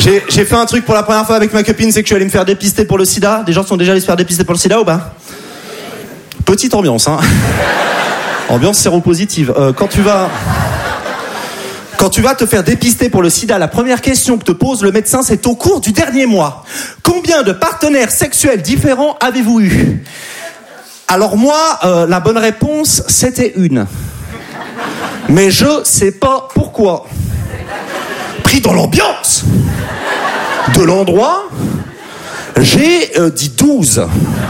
J'ai fait un truc pour la première fois avec ma copine, c'est que je suis allé me faire dépister pour le sida. Des gens sont déjà allés se faire dépister pour le sida ou pas? Petite ambiance, hein. Ambiance séropositive. Quand tu vas te faire dépister pour le sida, la première question que te pose le médecin, c'est au cours du dernier mois, combien de partenaires sexuels différents avez-vous eu? Alors moi, la bonne réponse, c'était une. Mais je sais pas pourquoi. Pris dans l'ambiance de l'endroit, j'ai dit 12.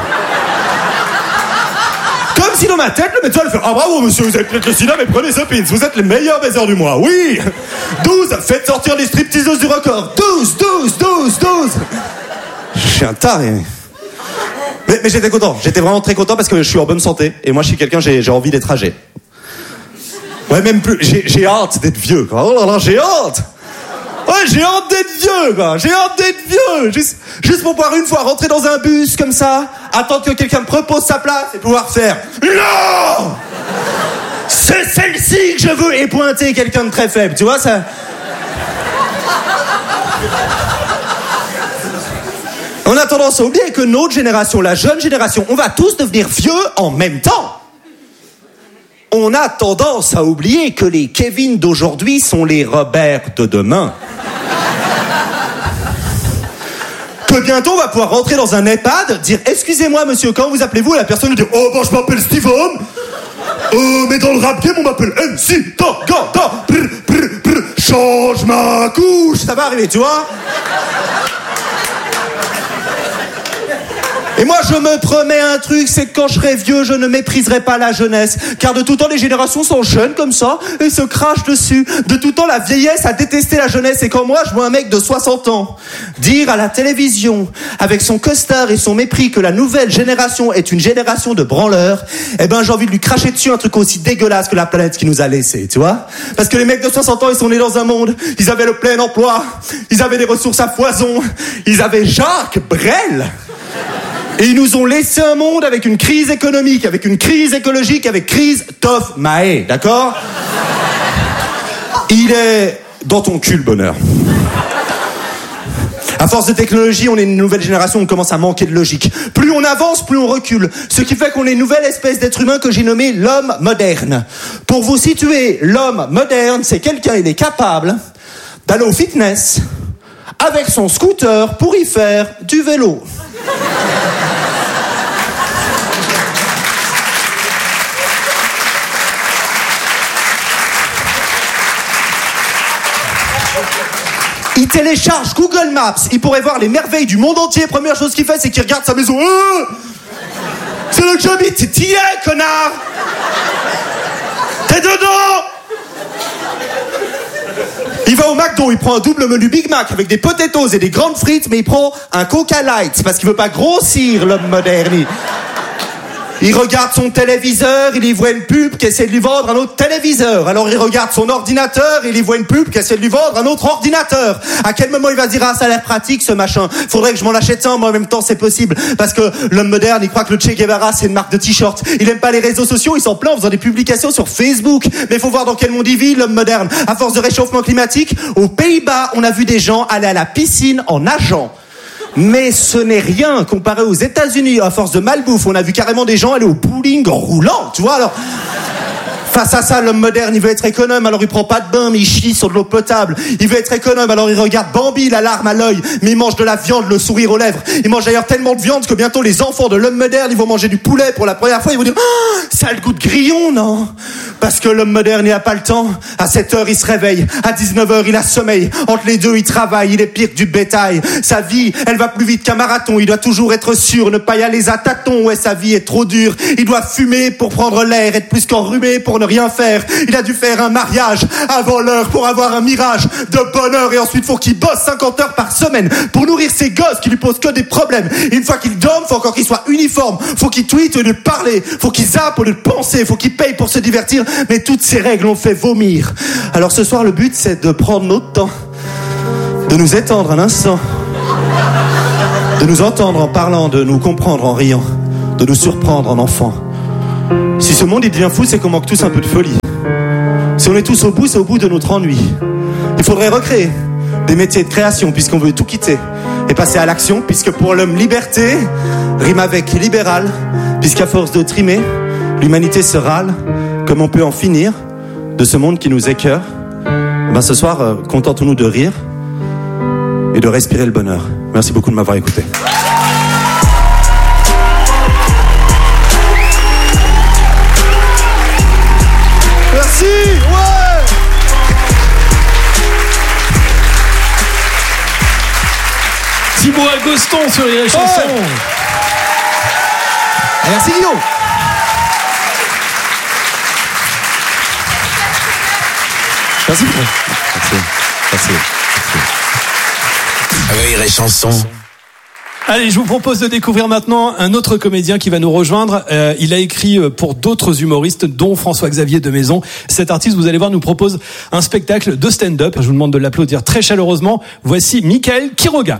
Comme si dans ma tête, le médecin allait faire: ah bravo monsieur, vous avez peut-être le sida, mais prenez ce pins, vous êtes les meilleurs baiseurs du mois. Oui. 12, faites sortir les stripteaseuses du record. 12. Je suis un taré. Mais j'étais content, j'étais vraiment très content parce que je suis en bonne santé. Et moi je suis quelqu'un, j'ai envie d'être âgé. Ouais, même plus, j'ai hâte d'être vieux, quoi. Oh là là, j'ai hâte. Ouais, j'ai hâte d'être vieux, quoi. J'ai hâte d'être vieux. Juste pour pouvoir une fois rentrer dans un bus comme ça, attendre que quelqu'un me propose sa place et pouvoir faire: non! C'est celle-ci que je veux, et pointer quelqu'un de très faible, tu vois, ça. On a tendance à oublier que notre génération, la jeune génération, on va tous devenir vieux en même temps. On a tendance à oublier que les Kevin d'aujourd'hui sont les Robert de demain. Que bientôt on va pouvoir rentrer dans un EHPAD, dire: excusez-moi monsieur, comment vous appelez-vous? Et la personne nous dit: oh bon, je m'appelle Steven. Mais dans le rap game on m'appelle MC Tangata. Change ma couche. Ça va arriver, tu vois. Et moi je me promets un truc, c'est que quand je serai vieux, je ne mépriserai pas la jeunesse. Car de tout temps les générations sont jeunes comme ça et se crachent dessus. De tout temps la vieillesse a détesté la jeunesse. Et quand moi je vois un mec de 60 ans dire à la télévision, avec son costard et son mépris, que la nouvelle génération est une génération de branleurs, eh ben j'ai envie de lui cracher dessus un truc aussi dégueulasse que la planète qui nous a laissés, tu vois. Parce que les mecs de 60 ans, ils sont nés dans un monde, ils avaient le plein emploi, ils avaient des ressources à foison, ils avaient Jacques Brel. Et ils nous ont laissé un monde avec une crise économique, avec une crise écologique, avec crise Toff Mahé, d'accord? Il est dans ton cul, le bonheur. À force de technologie, on est une nouvelle génération, on commence à manquer de logique. Plus on avance, plus on recule. Ce qui fait qu'on est une nouvelle espèce d'être humain que j'ai nommé l'homme moderne. Pour vous situer, l'homme moderne, c'est quelqu'un, il est capable d'aller au fitness avec son scooter pour y faire du vélo. Il télécharge Google Maps, il pourrait voir les merveilles du monde entier. Première chose qu'il fait, c'est qu'il regarde sa maison. C'est là que j'habite, t'y es, connard. T'es dedans. Il va au McDo, il prend un double menu Big Mac avec des potatoes et des grandes frites, mais il prend un Coca Light parce qu'il veut pas grossir, l'homme moderne. Il regarde son téléviseur, il y voit une pub qui essaie de lui vendre un autre téléviseur. Alors il regarde son ordinateur, il y voit une pub qui essaie de lui vendre un autre ordinateur. À quel moment il va se dire: ah, ça a l'air pratique ce machin, faudrait que je m'en achète un, mais en même temps c'est possible. Parce que l'homme moderne, il croit que le Che Guevara c'est une marque de t-shirt. Il aime pas les réseaux sociaux, il s'en plaint en faisant des publications sur Facebook. Mais faut voir dans quel monde il vit, l'homme moderne. À force de réchauffement climatique, aux Pays-Bas, on a vu des gens aller à la piscine en nageant. Mais ce n'est rien comparé aux États-Unis. À force de malbouffe, on a vu carrément des gens aller au bowling en roulant, tu vois. Alors, face à ça, l'homme moderne, il veut être économe, alors il prend pas de bain, mais il chie sur de l'eau potable. Il veut être économe, alors il regarde Bambi, la larme à l'œil, mais il mange de la viande, le sourire aux lèvres. Il mange d'ailleurs tellement de viande que bientôt les enfants de l'homme moderne, ils vont manger du poulet pour la première fois. Ils vont dire: oh, ça a le goût de grillon, non? Parce que l'homme moderne, il a pas le temps. À 7h, il se réveille. À 19h, il a sommeil. Entre les deux, il travaille. Il est pire que du bétail. Sa vie, elle va plus vite qu'un marathon. Il doit toujours être sûr, ne pas y aller à tâtons. Ouais, sa vie est trop dure. Il doit fumer pour prendre l'air, être plus qu'enrhumé pour ne rien faire. Il a dû faire un mariage avant l'heure pour avoir un mirage de bonheur. Et ensuite, faut qu'il bosse 50 heures par semaine pour nourrir ses gosses qui lui posent que des problèmes. Et une fois qu'il dorme, faut encore qu'il soit uniforme. Faut qu'il tweete au lieu de parler. Faut qu'il zappe au lieu de penser. Faut qu'il paye pour se divertir. Mais toutes ces règles ont fait vomir. Alors ce soir, le but, c'est de prendre notre temps, de nous étendre un instant, de nous entendre en parlant, de nous comprendre en riant, de nous surprendre en enfant. Si ce monde il devient fou, c'est qu'on manque tous un peu de folie. Si on est tous au bout, c'est au bout de notre ennui. Il faudrait recréer des métiers de création, puisqu'on veut tout quitter et passer à l'action, puisque pour l'homme, liberté rime avec libéral, puisqu'à force de trimer, l'humanité se râle. Comme on peut en finir de ce monde qui nous écœure? Ce soir, contentons-nous de rire et de respirer le bonheur. Merci beaucoup de m'avoir écouté. Merci, ouais. Thibaut Agoston sur les chansons. Ouais. Merci Guillaume. Merci. Merci. Rire et chanson. Allez, je vous propose de découvrir maintenant un autre comédien qui va nous rejoindre. Il a écrit pour d'autres humoristes, dont François-Xavier de Maison. Cet artiste, vous allez voir, nous propose un spectacle de stand-up. Je vous demande de l'applaudir très chaleureusement. Voici Michael Quiroga.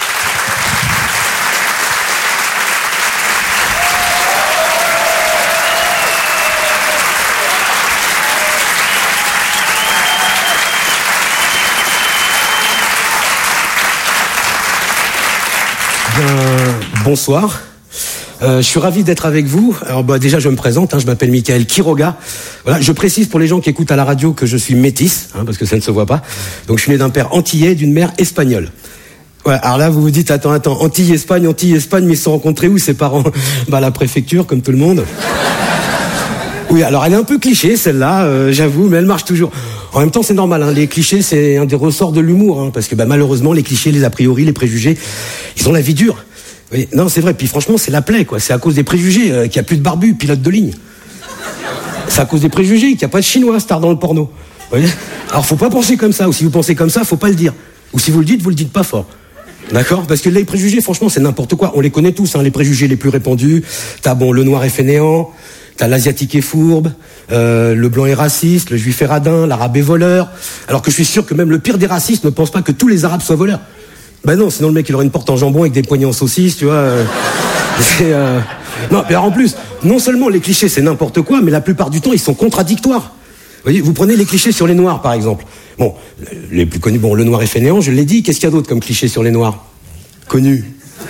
Bonsoir. Je suis ravi d'être avec vous. Alors déjà, je me présente. Je m'appelle Michael Quiroga. Voilà, je précise pour les gens qui écoutent à la radio que je suis métis, parce que ça ne se voit pas. Donc, je suis né d'un père antillais, d'une mère espagnole. Ouais, alors là, vous vous dites, attends, Antilles-Espagne, mais ils se sont rencontrés où, ses parents? À la préfecture, comme tout le monde. Oui, alors elle est un peu cliché, celle-là, j'avoue, mais elle marche toujours. En même temps, c'est normal, les clichés, c'est un des ressorts de l'humour, parce que malheureusement, les clichés, les a priori, les préjugés, ils ont la vie dure. Oui, non, c'est vrai. Puis franchement, c'est la plaie, quoi. C'est à cause des préjugés qu'il n'y a plus de barbus, pilote de ligne. C'est à cause des préjugés qu'il n'y a pas de Chinois star dans le porno. Vous voyez? Alors, faut pas penser comme ça. Ou si vous pensez comme ça, faut pas le dire. Ou si vous le dites pas fort. D'accord? Parce que les préjugés, franchement, c'est n'importe quoi. On les connaît tous, les préjugés les plus répandus. T'as le noir est fainéant. T'as l'asiatique est fourbe. Le blanc est raciste. Le juif est radin. L'arabe est voleur. Alors que je suis sûr que même le pire des racistes ne pense pas que tous les arabes soient voleurs. Non, sinon le mec il aurait une porte en jambon avec des poignets en saucisse, tu vois. Non, mais en plus, non seulement les clichés c'est n'importe quoi, mais la plupart du temps ils sont contradictoires. Vous voyez, vous prenez les clichés sur les noirs par exemple. Bon, les plus connus, le noir est fainéant, je l'ai dit. Qu'est-ce qu'il y a d'autre comme cliché sur les noirs? Connu.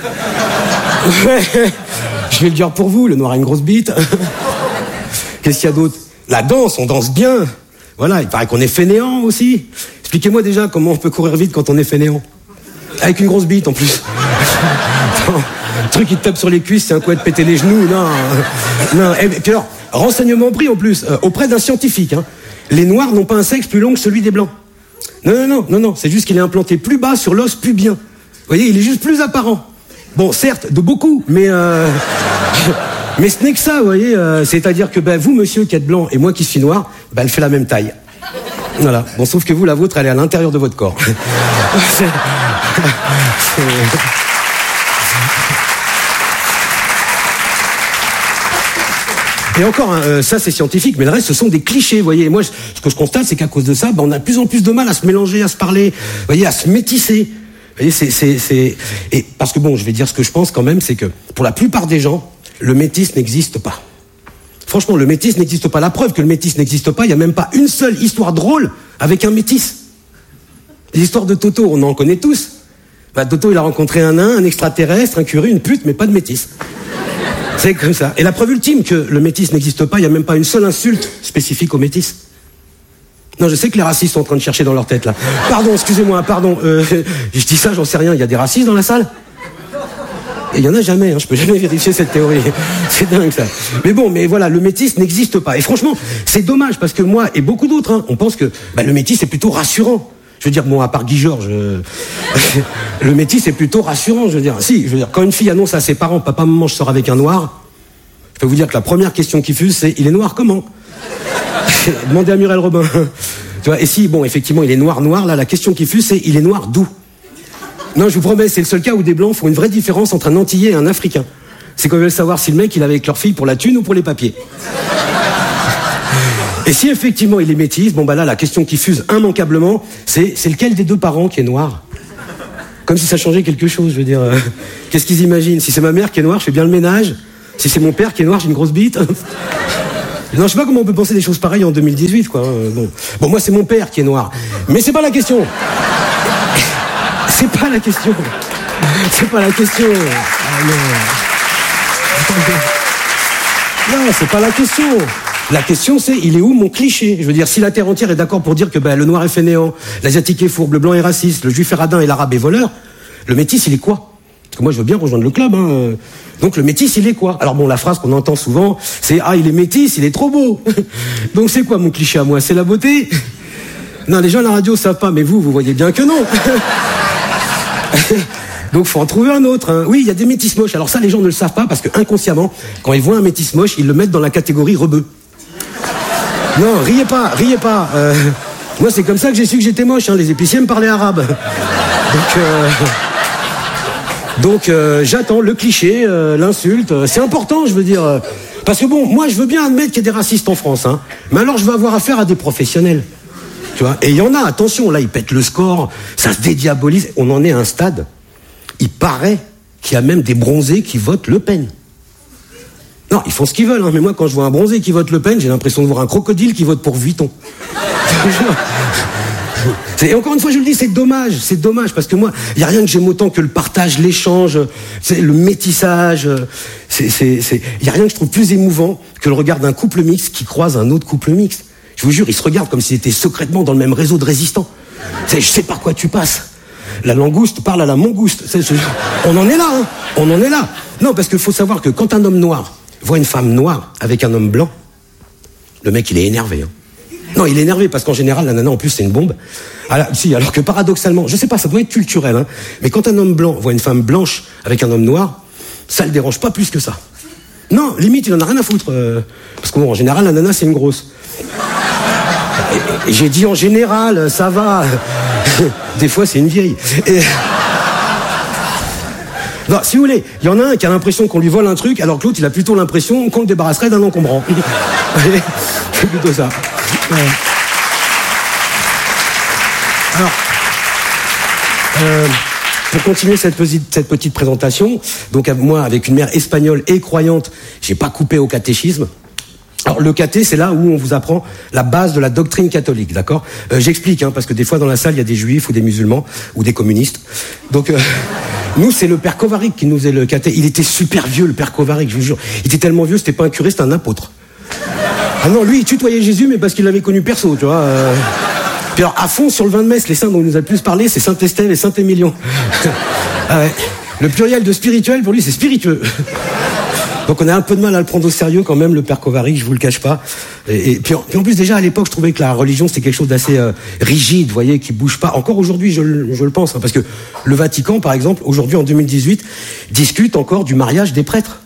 Je vais le dire pour vous, le noir a une grosse bite. Qu'est-ce qu'il y a d'autre? La danse, on danse bien. Voilà, il paraît qu'on est fainéant aussi. Expliquez-moi déjà comment on peut courir vite quand on est fainéant. Avec une grosse bite en plus. Le truc qui te tape sur les cuisses, c'est un coup de péter les genoux. Non. Et puis alors, renseignement pris en plus, auprès d'un scientifique. Les noirs n'ont pas un sexe plus long que celui des blancs. Non. C'est juste qu'il est implanté plus bas sur l'os pubien. Vous voyez, il est juste plus apparent. Bon, certes, de beaucoup, mais mais ce n'est que ça, vous voyez. C'est-à-dire que vous, monsieur qui êtes blanc, et moi qui suis noir, elle fait la même taille. Voilà. Bon, sauf que vous, la vôtre, elle est à l'intérieur de votre corps. Et encore, ça c'est scientifique, mais le reste ce sont des clichés, vous voyez. Et moi, ce que je constate, c'est qu'à cause de ça, on a de plus en plus de mal à se mélanger, à se parler, vous voyez, à se métisser. Vous voyez, et parce que je vais dire ce que je pense quand même, c'est que pour la plupart des gens, le métis n'existe pas. Franchement, le métis n'existe pas. La preuve que le métis n'existe pas, il n'y a même pas une seule histoire drôle avec un métis. Les histoires de Toto, on en connaît tous. Toto, il a rencontré un nain, un extraterrestre, un curé, une pute, mais pas de métis. C'est comme ça. Et la preuve ultime que le métis n'existe pas, il n'y a même pas une seule insulte spécifique au métis. Non, je sais que les racistes sont en train de chercher dans leur tête, là. Pardon, excusez-moi, je dis ça, j'en sais rien. Il y a des racistes dans la salle? Et il y en a jamais, je peux jamais vérifier cette théorie. C'est dingue, ça. Mais voilà, le métis n'existe pas. Et franchement, c'est dommage, parce que moi et beaucoup d'autres, on pense que le métis est plutôt rassurant. Je veux dire, à part Guy Georges, le métis est plutôt rassurant, je veux dire. Quand une fille annonce à ses parents, papa, maman, je sors avec un noir, je peux vous dire que la première question qui fuse, c'est, il est noir comment? Demandez à Muriel Robin. Tu vois, et si, effectivement, il est noir, là, la question qui fuse, c'est, il est noir d'où? Non, je vous promets, c'est le seul cas où des blancs font une vraie différence entre un Antillais et un Africain. C'est qu'on veut savoir si le mec, il est avec leur fille pour la thune ou pour les papiers. Et si effectivement il est métis, là, la question qui fuse immanquablement, c'est lequel des deux parents qui est noir? Comme si ça changeait quelque chose, je veux dire. Qu'est-ce qu'ils imaginent? Si c'est ma mère qui est noire, je fais bien le ménage. Si c'est mon père qui est noir, j'ai une grosse bite. Non, je sais pas comment on peut penser des choses pareilles en 2018, quoi. Bon, moi, c'est mon père qui est noir. Mais c'est pas la question. C'est pas la question. C'est pas la question. Ah, non, c'est pas la question. La question, c'est, il est où mon cliché? Je veux dire, si la terre entière est d'accord pour dire que le noir est fainéant, l'asiatique est fourbe, le blanc est raciste, le juif est radin et l'arabe est voleur, le métis, il est quoi? Parce que moi, je veux bien rejoindre le club. Hein. Donc, le métis, il est quoi? Alors bon, la phrase qu'on entend souvent, c'est « Ah, il est métis, il est trop beau !» Donc, c'est quoi mon cliché à moi? C'est la beauté? Non, les gens à la radio savent pas, mais vous voyez bien que non. Donc, faut en trouver un autre. Hein. Oui, il y a des métis moches. Alors ça, les gens ne le savent pas parce que inconsciemment, quand ils voient un métis moche, ils le mettent dans la catégorie rebeu. Non, riez pas. Moi, c'est comme ça que j'ai su que j'étais moche. Hein. Les épiciers me parlaient arabe. Donc, j'attends le cliché, l'insulte. C'est important, je veux dire. Parce que bon, moi, je veux bien admettre qu'il y a des racistes en France. Hein. Mais alors, je veux avoir affaire à des professionnels. Tu vois? Et il y en a, attention, là, ils pètent le score. Ça se dédiabolise. On en est à un stade. Il paraît qu'il y a même des bronzés qui votent Le Pen. Non, ils font ce qu'ils veulent, hein, mais moi, quand je vois un bronzé qui vote Le Pen, j'ai l'impression de voir un crocodile qui vote pour Vuitton. Et encore une fois, je le dis, c'est dommage, parce que moi, il n'y a rien que j'aime autant que le partage, l'échange, le métissage. Il n'y a rien que je trouve plus émouvant que le regard d'un couple mixte qui croise un autre couple mixte. Je vous jure, ils se regardent comme s'ils étaient secrètement dans le même réseau de résistants. Je sais par quoi tu passes. La langouste parle à la mangouste. On en est là, hein. On en est là. Non, parce qu'il faut savoir que quand un homme noir voit une femme noire avec un homme blanc, le mec, il est énervé. Hein. Non, il est énervé parce qu'en général, la nana, en plus, c'est une bombe. Alors que paradoxalement, je sais pas, ça doit être culturel, hein, mais quand un homme blanc voit une femme blanche avec un homme noir, ça le dérange pas plus que ça. Non, limite, il en a rien à foutre. Parce qu'en général, la nana, c'est une grosse. Et j'ai dit en général, ça va. Des fois, c'est une vieille. Non, si vous voulez, il y en a un qui a l'impression qu'on lui vole un truc, alors que l'autre, il a plutôt l'impression qu'on le débarrasserait d'un encombrant. C'est plutôt ça. Ouais. Alors, pour continuer cette petite présentation, donc moi, avec une mère espagnole et croyante, j'ai pas coupé au catéchisme. Alors le caté, c'est là où on vous apprend la base de la doctrine catholique, d'accord? J'explique, hein, parce que des fois dans la salle, il y a des juifs ou des musulmans ou des communistes. Donc nous, c'est le père Kovarik qui nous faisait le caté. Il était super vieux, le père Kovarik, je vous jure. Il était tellement vieux, c'était pas un curé, c'était un apôtre. Ah non, lui, il tutoyait Jésus, mais parce qu'il l'avait connu perso, tu vois. Puis alors, à fond, sur le vin de messe, les saints dont il nous a le plus parlé, c'est Saint-Estève et Saint-Émilion. Ah ouais. Le pluriel de spirituel, pour lui, c'est spiritueux. Donc on a un peu de mal à le prendre au sérieux quand même, le père Kovarik, je vous le cache pas. Et puis en plus, déjà à l'époque, je trouvais que la religion, c'était quelque chose d'assez rigide, vous voyez, qui bouge pas. Encore aujourd'hui, je le pense, hein, parce que le Vatican, par exemple, aujourd'hui, en 2018, discute encore du mariage des prêtres.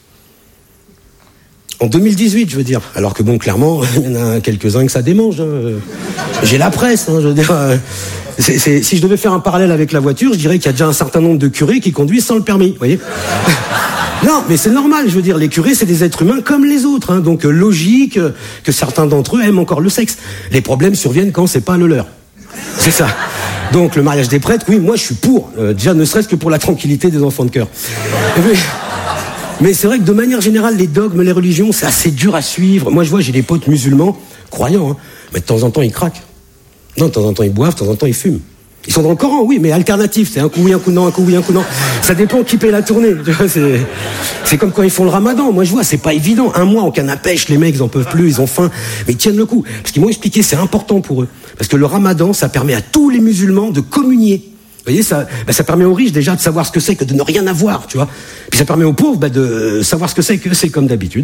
En 2018, je veux dire. Alors que bon, clairement, il y en a quelques-uns que ça démange. Hein. J'ai la presse, hein, je veux dire. Si je devais faire un parallèle avec la voiture, je dirais qu'il y a déjà un certain nombre de curés qui conduisent sans le permis, vous voyez. Non, mais c'est normal, je veux dire, les curés, c'est des êtres humains comme les autres, hein, donc logique que certains d'entre eux aiment encore le sexe. Les problèmes surviennent quand c'est pas le leur. C'est ça. Donc le mariage des prêtres, oui, moi je suis pour, déjà ne serait-ce que pour la tranquillité des enfants de cœur. Mais c'est vrai que de manière générale, les dogmes, les religions, c'est assez dur à suivre. Moi je vois, j'ai des potes musulmans, croyants, hein, mais de temps en temps ils craquent. Non, de temps en temps ils boivent, de temps en temps ils fument. Ils sont dans le Coran, oui, mais alternatif, c'est un coup oui, un coup non, un coup oui, un coup non. Ça dépend qui paye la tournée. C'est comme quand ils font le ramadan. Moi, je vois, c'est pas évident. Un mois en canne à pêche, les mecs, ils en peuvent plus, ils ont faim. Mais ils tiennent le coup. Parce qu'ils m'ont expliqué, c'est important pour eux. Parce que le ramadan, ça permet à tous les musulmans de communier. Vous voyez, ça permet aux riches déjà de savoir ce que c'est que de ne rien avoir, tu vois. Puis ça permet aux pauvres de savoir ce que c'est comme d'habitude.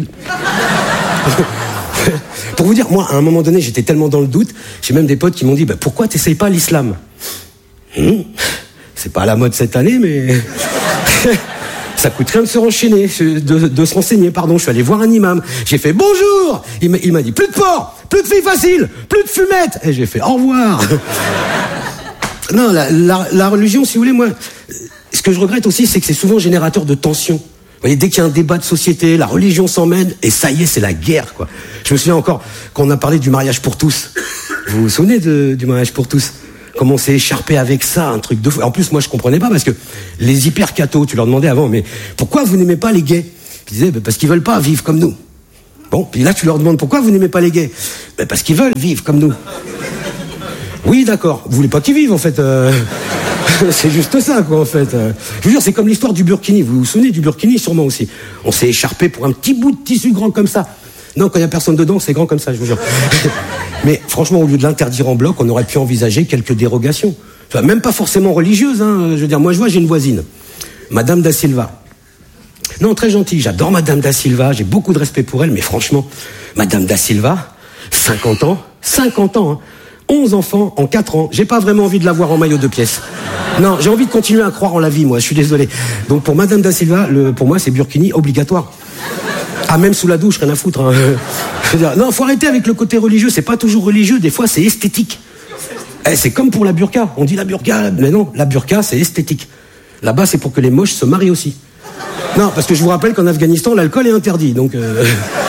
Pour vous dire, moi, à un moment donné, j'étais tellement dans le doute, j'ai même des potes qui m'ont dit, pourquoi t'essayes pas l'islam? C'est pas à la mode cette année, mais ça coûte rien de se renchaîner, de se renseigner, pardon. Je suis allé voir un imam, j'ai fait bonjour, il m'a dit plus de porc, plus de filles faciles, plus de fumettes, et j'ai fait au revoir. Non, la religion, si vous voulez, moi, ce que je regrette aussi, c'est que c'est souvent générateur de tensions. Vous voyez, dès qu'il y a un débat de société, la religion s'emmène, et ça y est, c'est la guerre, quoi. Je me souviens encore, quand on a parlé du mariage pour tous. Vous vous souvenez du mariage pour tous? Comment on s'est écharpé avec ça, un truc de fou. En plus, moi, je comprenais pas, parce que les hyper-cathos, tu leur demandais avant, mais pourquoi vous n'aimez pas les gays? Ils disaient, parce qu'ils veulent pas vivre comme nous. Bon, puis là, tu leur demandes, pourquoi vous n'aimez pas les gays? Parce qu'ils veulent vivre comme nous. Oui, d'accord. Vous voulez pas qu'ils vivent, en fait. C'est juste ça, quoi, en fait. Je vous jure, c'est comme l'histoire du burkini. Vous vous souvenez du burkini, sûrement aussi. On s'est écharpé pour un petit bout de tissu grand comme ça. Non, quand il n'y a personne dedans, c'est grand comme ça, je vous jure. Mais franchement, au lieu de l'interdire en bloc, on aurait pu envisager quelques dérogations. Enfin, même pas forcément religieuses, hein. Je veux dire, moi, je vois, j'ai une voisine, Madame Da Silva. Non, très gentille, j'adore Madame Da Silva, j'ai beaucoup de respect pour elle, mais franchement, Madame Da Silva, 50 ans, hein, 11 enfants en 4 ans, j'ai pas vraiment envie de la voir en maillot de pièces. Non, j'ai envie de continuer à croire en la vie, moi, je suis désolé. Donc pour Madame Da Silva, pour moi, c'est burkini obligatoire. Ah, même sous la douche, rien à foutre. Hein. Je veux dire, non, faut arrêter avec le côté religieux, c'est pas toujours religieux, des fois c'est esthétique. C'est comme pour la burqa, on dit la burqa, mais non, la burqa c'est esthétique. Là-bas c'est pour que les moches se marient aussi. Non, parce que je vous rappelle qu'en Afghanistan, l'alcool est interdit, donc... Voilà.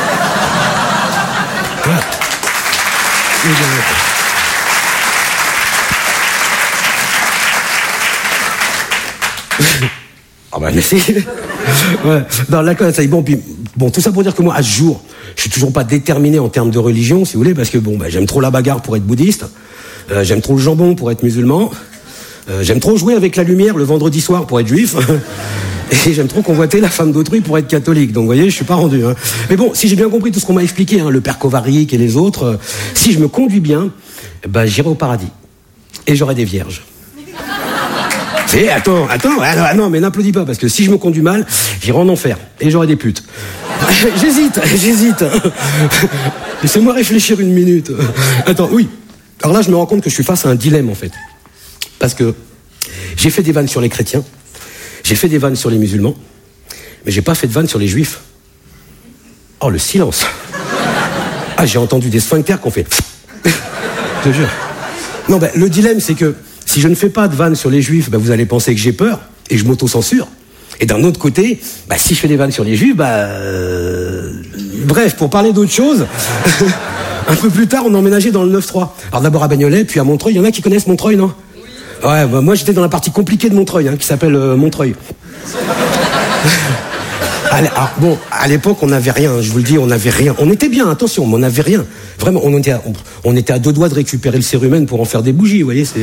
Ah bah merci. Ouais. Non, l'alcool, ça y est, bon, tout ça pour dire que moi, à ce jour, je suis toujours pas déterminé en termes de religion, si vous voulez, parce que bon, j'aime trop la bagarre pour être bouddhiste, j'aime trop le jambon pour être musulman, j'aime trop jouer avec la lumière le vendredi soir pour être juif, et j'aime trop convoiter la femme d'autrui pour être catholique. Donc, vous voyez, je suis pas rendu. Hein. Mais bon, si j'ai bien compris tout ce qu'on m'a expliqué, hein, le père Kovarik et les autres, si je me conduis bien, j'irai au paradis et j'aurai des vierges. Attends, non, mais n'applaudis pas, parce que si je me conduis mal, j'irai en enfer, et j'aurai des putes. J'hésite. Laissez-moi réfléchir une minute. Attends, oui. Alors là, je me rends compte que je suis face à un dilemme, en fait. Parce que j'ai fait des vannes sur les chrétiens, j'ai fait des vannes sur les musulmans, mais j'ai pas fait de vannes sur les juifs. Oh, le silence. Ah, j'ai entendu des sphincters qu'on fait... Je te jure. Non, le dilemme, c'est que si je ne fais pas de vannes sur les juifs, vous allez penser que j'ai peur, et je m'auto-censure. Et d'un autre côté, si je fais des vannes sur les juifs, bref, pour parler d'autre chose, un peu plus tard, on a emménagé dans le 9-3. Alors d'abord à Bagnolet, puis à Montreuil. Il y en a qui connaissent Montreuil, non ? Ouais, moi j'étais dans la partie compliquée de Montreuil, qui s'appelle Montreuil. Alors, bon, à l'époque, on n'avait rien, je vous le dis, on n'avait rien. On était bien, attention, mais on n'avait rien. Vraiment, on était à 2 doigts de récupérer le cérumen pour en faire des bougies, vous voyez, c'est...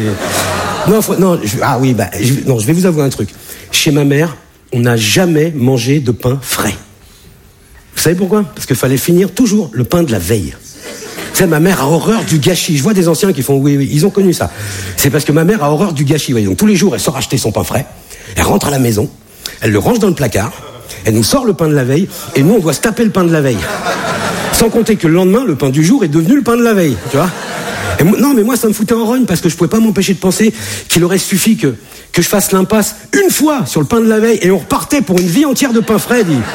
Je vais vous avouer un truc. Chez ma mère, on n'a jamais mangé de pain frais. Vous savez pourquoi ? Parce qu'il fallait finir toujours le pain de la veille. Vous savez, ma mère a horreur du gâchis. Je vois des anciens qui font oui, ils ont connu ça. C'est parce que ma mère a horreur du gâchis, vous voyez. Donc tous les jours, elle sort acheter son pain frais, elle rentre à la maison, elle le range dans le placard, elle nous sort le pain de la veille, et nous, on doit se taper le pain de la veille. Sans compter que le lendemain, le pain du jour est devenu le pain de la veille, tu vois. Non, mais moi, ça me foutait en rogne, parce que je pouvais pas m'empêcher de penser qu'il aurait suffi que je fasse l'impasse une fois sur le pain de la veille, et on repartait pour une vie entière de pain frais, dit.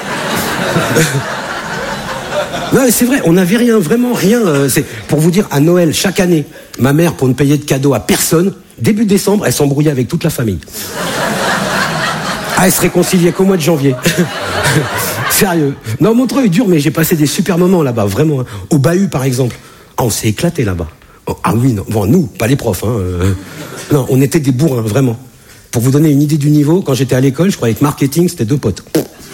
Non, mais c'est vrai, on n'avait rien, vraiment rien. C'est pour vous dire, à Noël, chaque année, ma mère, pour ne payer de cadeaux à personne, début décembre, elle s'embrouillait avec toute la famille. Elle se réconciliait qu'au mois de janvier. Sérieux. Non, Montreuil est dur, mais j'ai passé des super moments là-bas, vraiment. Au bahut, par exemple. On s'est éclaté là-bas. Ah oui, non. Bon, nous, pas les profs. Non, on était des bourrins, vraiment. Pour vous donner une idée du niveau, quand j'étais à l'école, je croyais que marketing, c'était 2 potes.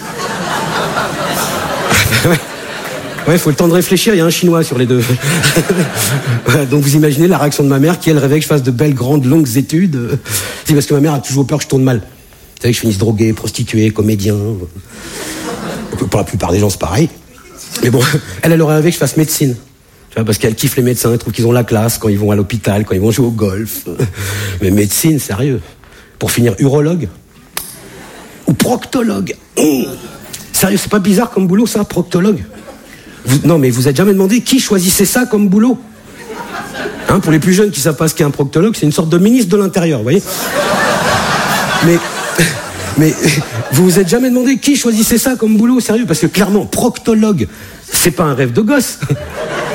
Ouais, faut le temps de réfléchir, il y a un chinois sur les 2. Donc vous imaginez la réaction de ma mère, qui elle rêvait que je fasse de belles, grandes, longues études. C'est parce que ma mère a toujours peur que je tourne mal. Vous savez que je finisse drogué, prostitué, comédien. Pour la plupart des gens, c'est pareil. Mais bon, elle aurait rêvé que je fasse médecine. Tu vois, parce qu'elle kiffe les médecins, elle trouve qu'ils ont la classe quand ils vont à l'hôpital, quand ils vont jouer au golf. Mais médecine, sérieux. Pour finir, urologue. Ou proctologue. Sérieux, c'est pas bizarre comme boulot, ça, proctologue ? Non, mais vous êtes jamais demandé qui choisissait ça comme boulot ? Pour les plus jeunes qui savent pas ce qu'est un proctologue, c'est une sorte de ministre de l'Intérieur, vous voyez ? Mais vous vous êtes jamais demandé qui choisissait ça comme boulot, sérieux ? Parce que clairement, proctologue, c'est pas un rêve de gosse. D'accord ?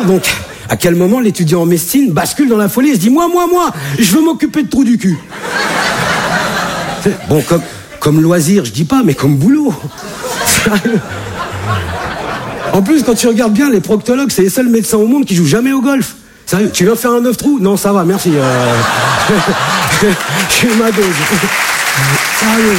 Donc, à quel moment l'étudiant en médecine bascule dans la folie et se dit « Moi, je veux m'occuper de trous du cul ». Bon, comme loisir, je dis pas, mais comme boulot. Sérieux ? En plus, quand tu regardes bien, les proctologues, c'est les seuls médecins au monde qui jouent jamais au golf. Sérieux, tu viens faire un 9 trous ? Non, ça va, merci. J'ai eu ma dose. Sérieux.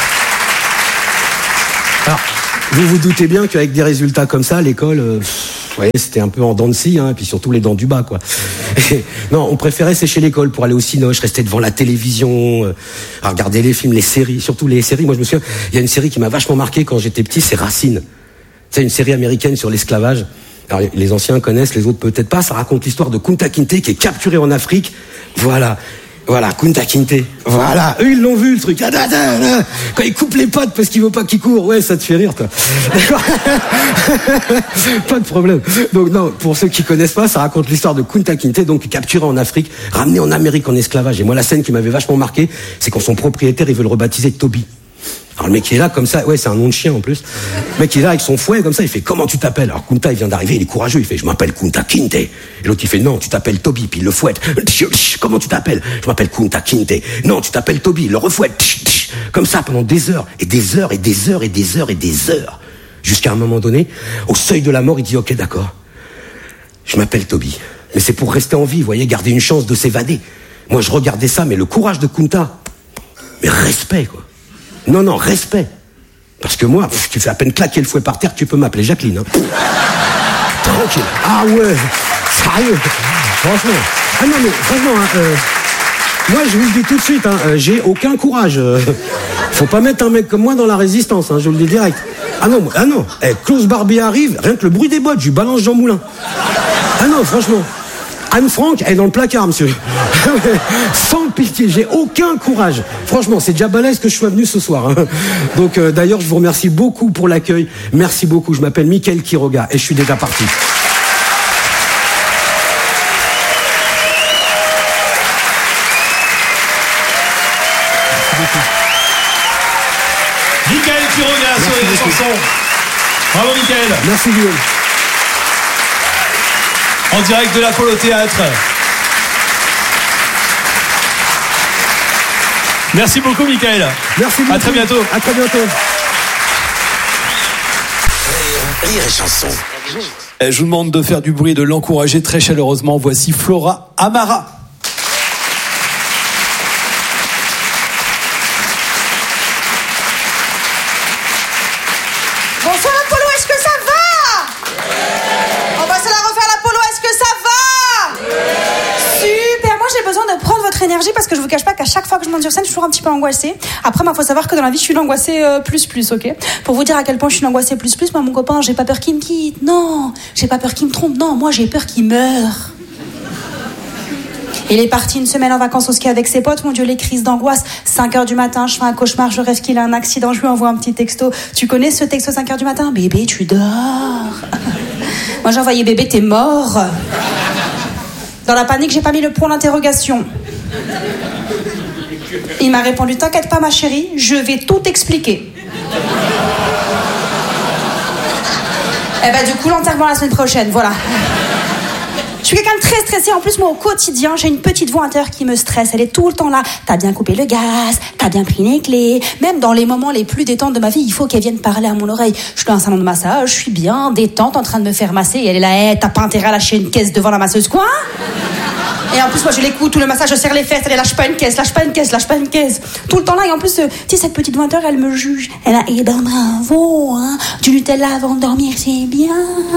Alors, vous vous doutez bien qu'avec des résultats comme ça, l'école, voyez, c'était un peu en dents de scie, et puis surtout les dents du bas, quoi. Et, non, on préférait sécher l'école pour aller au cinoche, rester devant la télévision, à regarder les films, les séries, surtout les séries. Moi, je me souviens, il y a une série qui m'a vachement marqué quand j'étais petit, c'est Racine. C'est une série américaine sur l'esclavage. Alors, les anciens connaissent, les autres peut-être pas. Ça raconte l'histoire de Kunta Kinte qui est capturé en Afrique. Voilà, Kunta Kinte. Voilà, eux ils l'ont vu le truc. Quand il coupe les pattes parce qu'il veut pas qu'il court, ouais, ça te fait rire, toi. Pas de problème. Donc non, pour ceux qui connaissent pas, ça raconte l'histoire de Kunta Kinte, donc capturé en Afrique, ramené en Amérique en esclavage. Et moi, la scène qui m'avait vachement marqué, c'est quand son propriétaire, il veut le rebaptiser Toby. Alors le mec il est là comme ça, ouais, c'est un nom de chien en plus. Le mec il est là avec son fouet comme ça, il fait comment tu t'appelles? Alors Kunta il vient d'arriver, il est courageux, il fait je m'appelle Kunta Kinte. Et l'autre il fait non, tu t'appelles Toby, puis il le fouette. Comment tu t'appelles? Je m'appelle Kunta Kinte. Non, tu t'appelles Toby, il le refouette. Comme ça pendant des heures et des heures et des heures et des heures et des heures. Jusqu'à un moment donné, au seuil de la mort, il dit ok d'accord, je m'appelle Toby. Mais c'est pour rester en vie, vous voyez, garder une chance de s'évader. Moi je regardais ça, mais le courage de Kunta, mais respect quoi. Non, respect. Parce que moi, tu fais à peine claquer le fouet par terre, tu peux m'appeler Jacqueline. Tranquille. Ah ouais, sérieux. Franchement. Ah non, mais franchement, moi je vous le dis tout de suite, j'ai aucun courage. Faut pas mettre un mec comme moi dans la résistance, je vous le dis direct. Ah non. Klaus Barbie arrive, rien que le bruit des bottes, je lui balance Jean Moulin. Ah non, franchement. Anne Frank, elle est dans le placard, monsieur. Sans pitié, j'ai aucun courage. Franchement, c'est déjà balèze que je sois venu ce soir. Donc, d'ailleurs, je vous remercie beaucoup pour l'accueil. Merci beaucoup. Je m'appelle Mickaël Quiroga et je suis déjà parti. Mickaël Quiroga sur les chansons. Bravo, Mickaël. Merci, Guillaume. En direct de l'Apollo Théâtre. Merci beaucoup, Mickaël. Merci beaucoup. À très bientôt. À très bientôt. Rire et chanson. Je vous demande de faire du bruit et de l'encourager très chaleureusement. Voici Flora Amara. Bonsoir Apollo, est-ce que ça va? On va se la refaire l'Apollo, est-ce que ça va? Super, moi j'ai besoin de prendre votre énergie parce que je vous cache pas qu'à chaque fois que je monte sur scène, je suis toujours un petit peu angoissée. Après, faut savoir que dans la vie, je suis l'angoissée plus, ok? Pour vous dire à quel point je suis l'angoissée plus, moi mon copain, j'ai pas peur qu'il me quitte, non. J'ai pas peur qu'il me trompe, non. Moi j'ai peur qu'il meure. Il est parti une semaine en vacances au ski avec ses potes. Mon Dieu, les crises d'angoisse. 5h du matin, je fais un cauchemar, je rêve qu'il a un accident, je lui envoie un petit texto. Tu connais ce texto 5h du matin? Bébé, tu dors. Moi, j'ai envoyé bébé, t'es mort. Dans la panique, j'ai pas mis le point d'interrogation. Il m'a répondu, t'inquiète pas ma chérie, je vais tout expliquer. Eh ben, du coup, l'enterrement la semaine prochaine, voilà. Je suis quelqu'un de très stressé. En plus, moi, au quotidien, j'ai une petite voix intérieure qui me stresse. Elle est tout le temps là. T'as bien coupé le gaz, t'as bien pris les clés. Même dans les moments les plus détentes de ma vie, il faut qu'elle vienne parler à mon oreille. Je suis dans un salon de massage, je suis bien détente, en train de me faire masser. Et elle est là, hey, t'as pas intérêt à lâcher une caisse devant la masseuse, quoi? Et en plus, moi, je l'écoute, tout le massage, je serre les fesses. Elle est, lâche pas une caisse, lâche pas une caisse, lâche pas une caisse. Tout le temps là. Et en plus, tu sais, cette petite voix intérieure, elle me juge. Elle a, eh ben, bravo, du Nutella avant de dormir, c'est bien.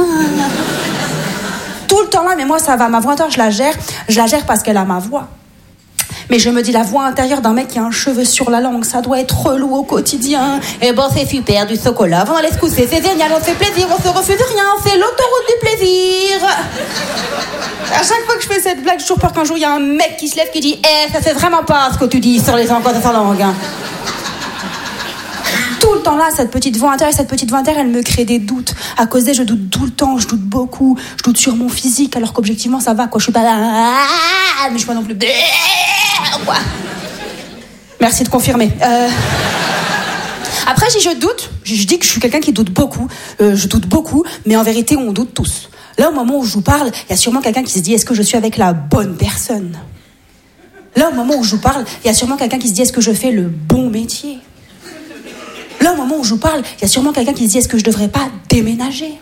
Tout le temps là, mais moi ça va, ma voix intérieure je la gère parce qu'elle a ma voix. Mais je me dis, la voix intérieure d'un mec qui a un cheveu sur la langue, ça doit être relou au quotidien. Et bon, c'est super, du chocolat, on allait se coucher, c'est génial, on fait plaisir, on se refuse rien, c'est l'autoroute du plaisir. À chaque fois que je fais cette blague, j'ai toujours peur qu'un jour il y a un mec qui se lève qui dit, ça c'est vraiment pas ce que tu dis sur les encore de sa langue. Tout le temps là, cette petite voix intérieure, elle me crée des doutes. À cause d'elle, je doute tout le temps, je doute beaucoup. Je doute sur mon physique, alors qu'objectivement, ça va, quoi. Je suis pas là, mais je suis pas non plus... Quoi. Merci de confirmer. Après, si je doute, je dis que je suis quelqu'un qui doute beaucoup. Je doute beaucoup, mais en vérité, on doute tous. Là, au moment où je vous parle, il y a sûrement quelqu'un qui se dit, est-ce que je suis avec la bonne personne? Là, au moment où je vous parle, il y a sûrement quelqu'un qui se dit, est-ce que je fais le bon métier? Là, au moment où je vous parle, il y a sûrement quelqu'un qui se dit, est-ce que je devrais pas déménager?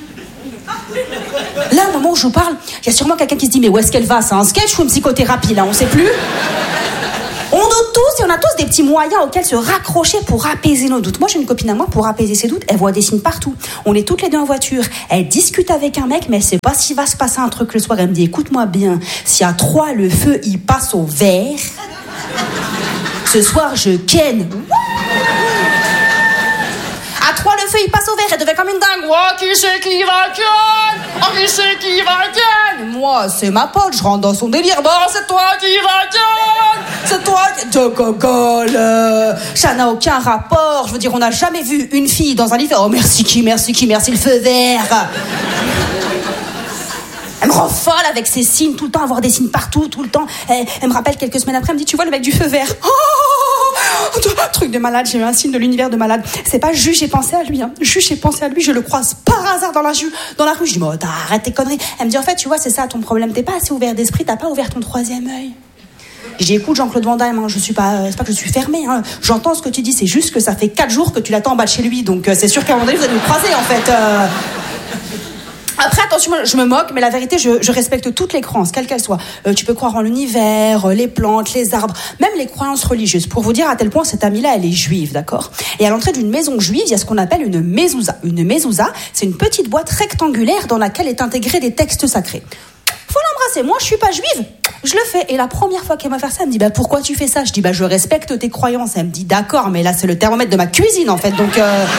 Là, au moment où je vous parle, il y a sûrement quelqu'un qui se dit, mais où est-ce qu'elle va? C'est un sketch ou une psychothérapie, là? On sait plus. On doute tous et on a tous des petits moyens auxquels se raccrocher pour apaiser nos doutes. Moi, j'ai une copine à moi, pour apaiser ses doutes, elle voit des signes partout. On est toutes les deux en voiture. Elle discute avec un mec, mais elle sait pas s'il va se passer un truc le soir. Elle me dit, écoute-moi bien, si à 3, le feu, il passe au vert, ce soir, je ken. À 3, le feu, il passe au vert. Elle devait comme une dingue. Oh, qui c'est qui va ken? Oh, qui c'est qui va ken? Moi, c'est ma pote, je rentre dans son délire. Bon, c'est toi qui va ken. C'est toi qui... De cocole. Ça n'a aucun rapport. Je veux dire, on n'a jamais vu une fille dans un lit faire, oh, merci qui, le feu vert. Elle me rend folle avec ses signes, tout le temps, avoir des signes partout, tout le temps. Elle me rappelle quelques semaines après, elle me dit, tu vois le mec du feu vert? Oh, truc de malade, j'ai eu un signe de l'univers de malade. C'est pas juste, j'ai pensé à lui. Juste, j'ai pensé à lui, je le croise par hasard dans la rue. Je dis, mais arrête tes conneries. Elle me dit, en fait, tu vois, c'est ça ton problème, t'es pas assez ouvert d'esprit, t'as pas ouvert ton 3e œil. Je dis, écoute, Jean-Claude Van Damme, je suis pas, c'est pas que je suis fermée, J'entends ce que tu dis, c'est juste que ça fait 4 jours que tu l'attends en bas de chez lui, donc c'est sûr qu'à un moment donné, vous allez nous croiser, en fait. Après, attention, je me moque, mais la vérité, je respecte toutes les croyances, quelles qu'elles soient. Tu peux croire en l'univers, les plantes, les arbres, même les croyances religieuses. Pour vous dire à tel point, cette amie-là, elle est juive, d'accord? Et à l'entrée d'une maison juive, il y a ce qu'on appelle une mezouza. Une mezouza, c'est une petite boîte rectangulaire dans laquelle est intégré des textes sacrés. Faut l'embrasser. Moi, je suis pas juive. Je le fais. Et la première fois qu'elle m'a fait ça, elle me dit, bah, pourquoi tu fais ça? Je dis, bah, je respecte tes croyances. Elle me dit, d'accord, mais là, c'est le thermomètre de ma cuisine, en fait, donc,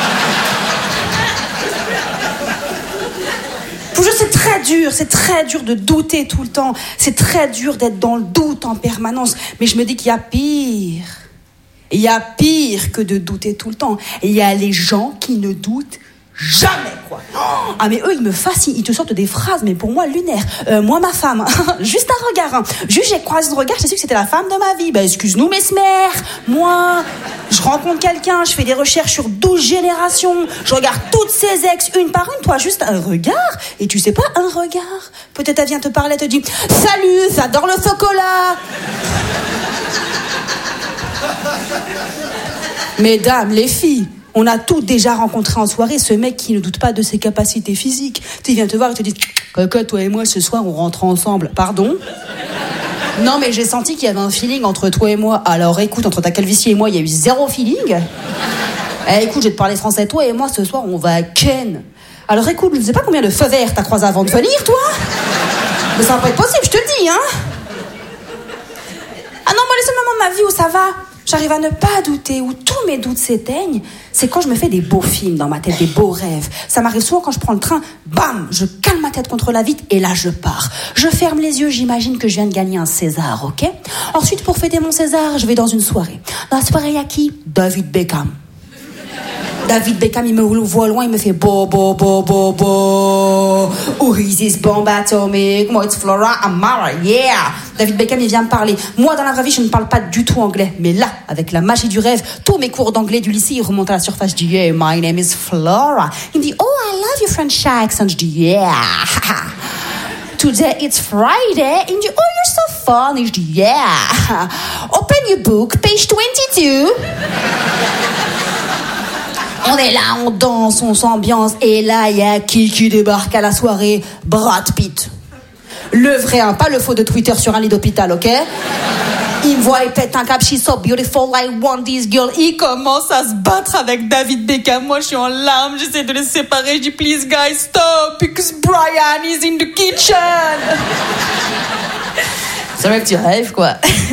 c'est très dur de douter tout le temps. C'est très dur d'être dans le doute en permanence. Mais je me dis qu'il y a pire. Il y a pire que de douter tout le temps. Et il y a les gens qui ne doutent jamais, quoi. Ah, mais eux, ils me fascinent. Ils te sortent des phrases, mais pour moi, lunaires. Moi, ma femme, juste un regard. Juste, j'ai croisé ce regard, j'ai su que c'était la femme de ma vie. Bah, excuse-nous, mesmer. Moi, je rencontre quelqu'un, je fais des recherches sur 12 générations. Je regarde toutes ses ex, une par une. Toi, juste un regard. Et tu sais pas, un regard. Peut-être elle vient te parler, elle te dit, salut, j'adore le chocolat. Mesdames, les filles, on a tous déjà rencontré en soirée ce mec qui ne doute pas de ses capacités physiques. Tu viens te voir et te dit, Coco, toi et moi, ce soir, on rentre ensemble. Pardon? Non, mais j'ai senti qu'il y avait un feeling entre toi et moi. Alors écoute, entre ta calvitie et moi, il y a eu 0 feeling. Écoute, je vais te parler français. Toi et moi, ce soir, on va à Ken. Alors écoute, je ne sais pas combien de feux verts t'as croisé avant de venir, toi. Mais ça va pas être possible, je te le dis, Ah non, moi, les seuls moments de ma vie où ça va, j'arrive à ne pas douter, où tous mes doutes s'éteignent, c'est quand je me fais des beaux films dans ma tête, des beaux rêves. Ça m'arrive souvent quand je prends le train, bam, je calme ma tête contre la vitre et là je pars. Je ferme les yeux, j'imagine que je viens de gagner un César, ok? Ensuite, pour fêter mon César, je vais dans une soirée. Dans la soirée, il y a qui? David Beckham. David Beckham, il me voit loin, il me fait bo, bo, bo, bo, bo. Who is this bomb atomic? Moi, it's Flora Amara, yeah! David Beckham, il vient me parler. Moi, dans la vraie vie, je ne parle pas du tout anglais. Mais là, avec la magie du rêve, tous mes cours d'anglais du lycée, ils remontent à la surface. Je dis, yeah, my name is Flora. Il me dit, oh, I love your French accent. Je dis, yeah. Today, it's Friday. Il me dit, oh, you're so funny. Je dis, yeah. Open your book, page 22. On est là, on danse, on s'ambiance. Et là, il y a qui débarque à la soirée? Brad Pitt. Le vrai, pas le faux de Twitter sur un lit d'hôpital, ok? Il me voit, il pète un câble. She's so beautiful, I want this girl. Il commence à se battre avec David Beckham. Moi, je suis en larmes, j'essaie de les séparer. Je dis, please, guys, stop, because Brian is in the kitchen. C'est vrai que tu rêves, quoi.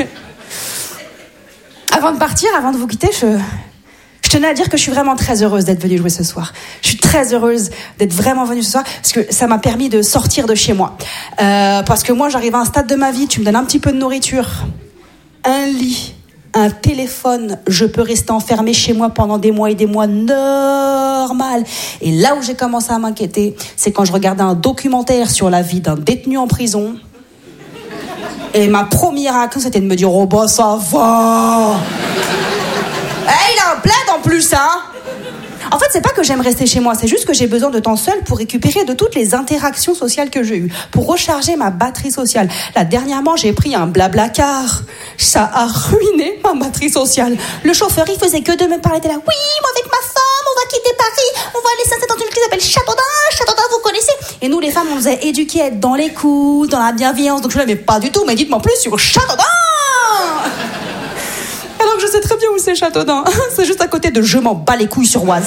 Avant de partir, avant de vous quitter, je tenais à dire que je suis vraiment très heureuse d'être venue jouer ce soir. Je suis très heureuse d'être vraiment venue ce soir parce que ça m'a permis de sortir de chez moi. Parce que moi, j'arrive à un stade de ma vie, tu me donnes un petit peu de nourriture, un lit, un téléphone, je peux rester enfermée chez moi pendant des mois et des mois, normal. Et là où j'ai commencé à m'inquiéter, c'est quand je regardais un documentaire sur la vie d'un détenu en prison. Et ma première réaction, c'était de me dire, oh bah ça va. Il a un plaid en plus, En fait, c'est pas que j'aime rester chez moi, c'est juste que j'ai besoin de temps seul pour récupérer de toutes les interactions sociales que j'ai eues, pour recharger ma batterie sociale. Là, dernièrement, j'ai pris un Blablacar. Ça a ruiné ma batterie sociale. Le chauffeur, il faisait que de me parler de là. Oui, moi avec ma femme, on va quitter Paris, on va aller s'installer dans une ville qui s'appelle Châteaudun. Châteaudun, vous connaissez? Et nous, les femmes, on nous a éduqués à être dans l'écoute, dans la bienveillance. Donc je ne l'aimais pas du tout, mais dites-moi plus sur Châteaudun. sais très bien où c'est Châteaudun. C'est juste à côté de Je m'en bats les couilles sur Oise.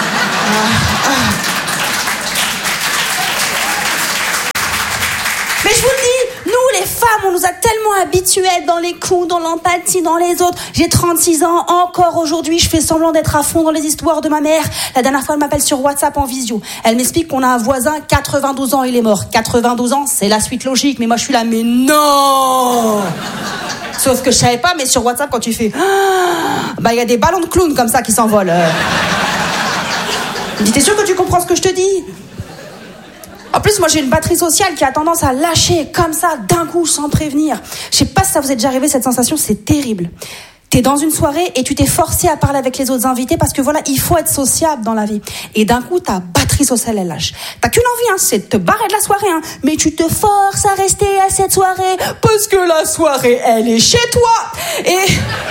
Mais je vous le dis, nous les femmes, on nous a tellement habitués à être dans les coups, dans l'empathie, dans les autres. J'ai 36 ans, encore aujourd'hui, je fais semblant d'être à fond dans les histoires de ma mère. La dernière fois, elle m'appelle sur WhatsApp en visio. Elle m'explique qu'on a un voisin, 92 ans, il est mort. 92 ans, c'est la suite logique, mais moi je suis là, mais non! Sauf que je savais pas, mais sur WhatsApp, quand tu fais... bah, il y a des ballons de clown comme ça qui s'envolent. Il me dit, t'es sûr que tu comprends ce que je te dis? En plus, moi, j'ai une batterie sociale qui a tendance à lâcher comme ça, d'un coup, sans prévenir. Je sais pas si ça vous est déjà arrivé, cette sensation, c'est terrible. T'es dans une soirée et tu t'es forcé à parler avec les autres invités parce que voilà, il faut être sociable dans la vie. Et d'un coup, ta batterie sociale, elle lâche. T'as qu'une envie, c'est de te barrer de la soirée, mais tu te forces à rester à cette soirée parce que la soirée, elle est chez toi. Et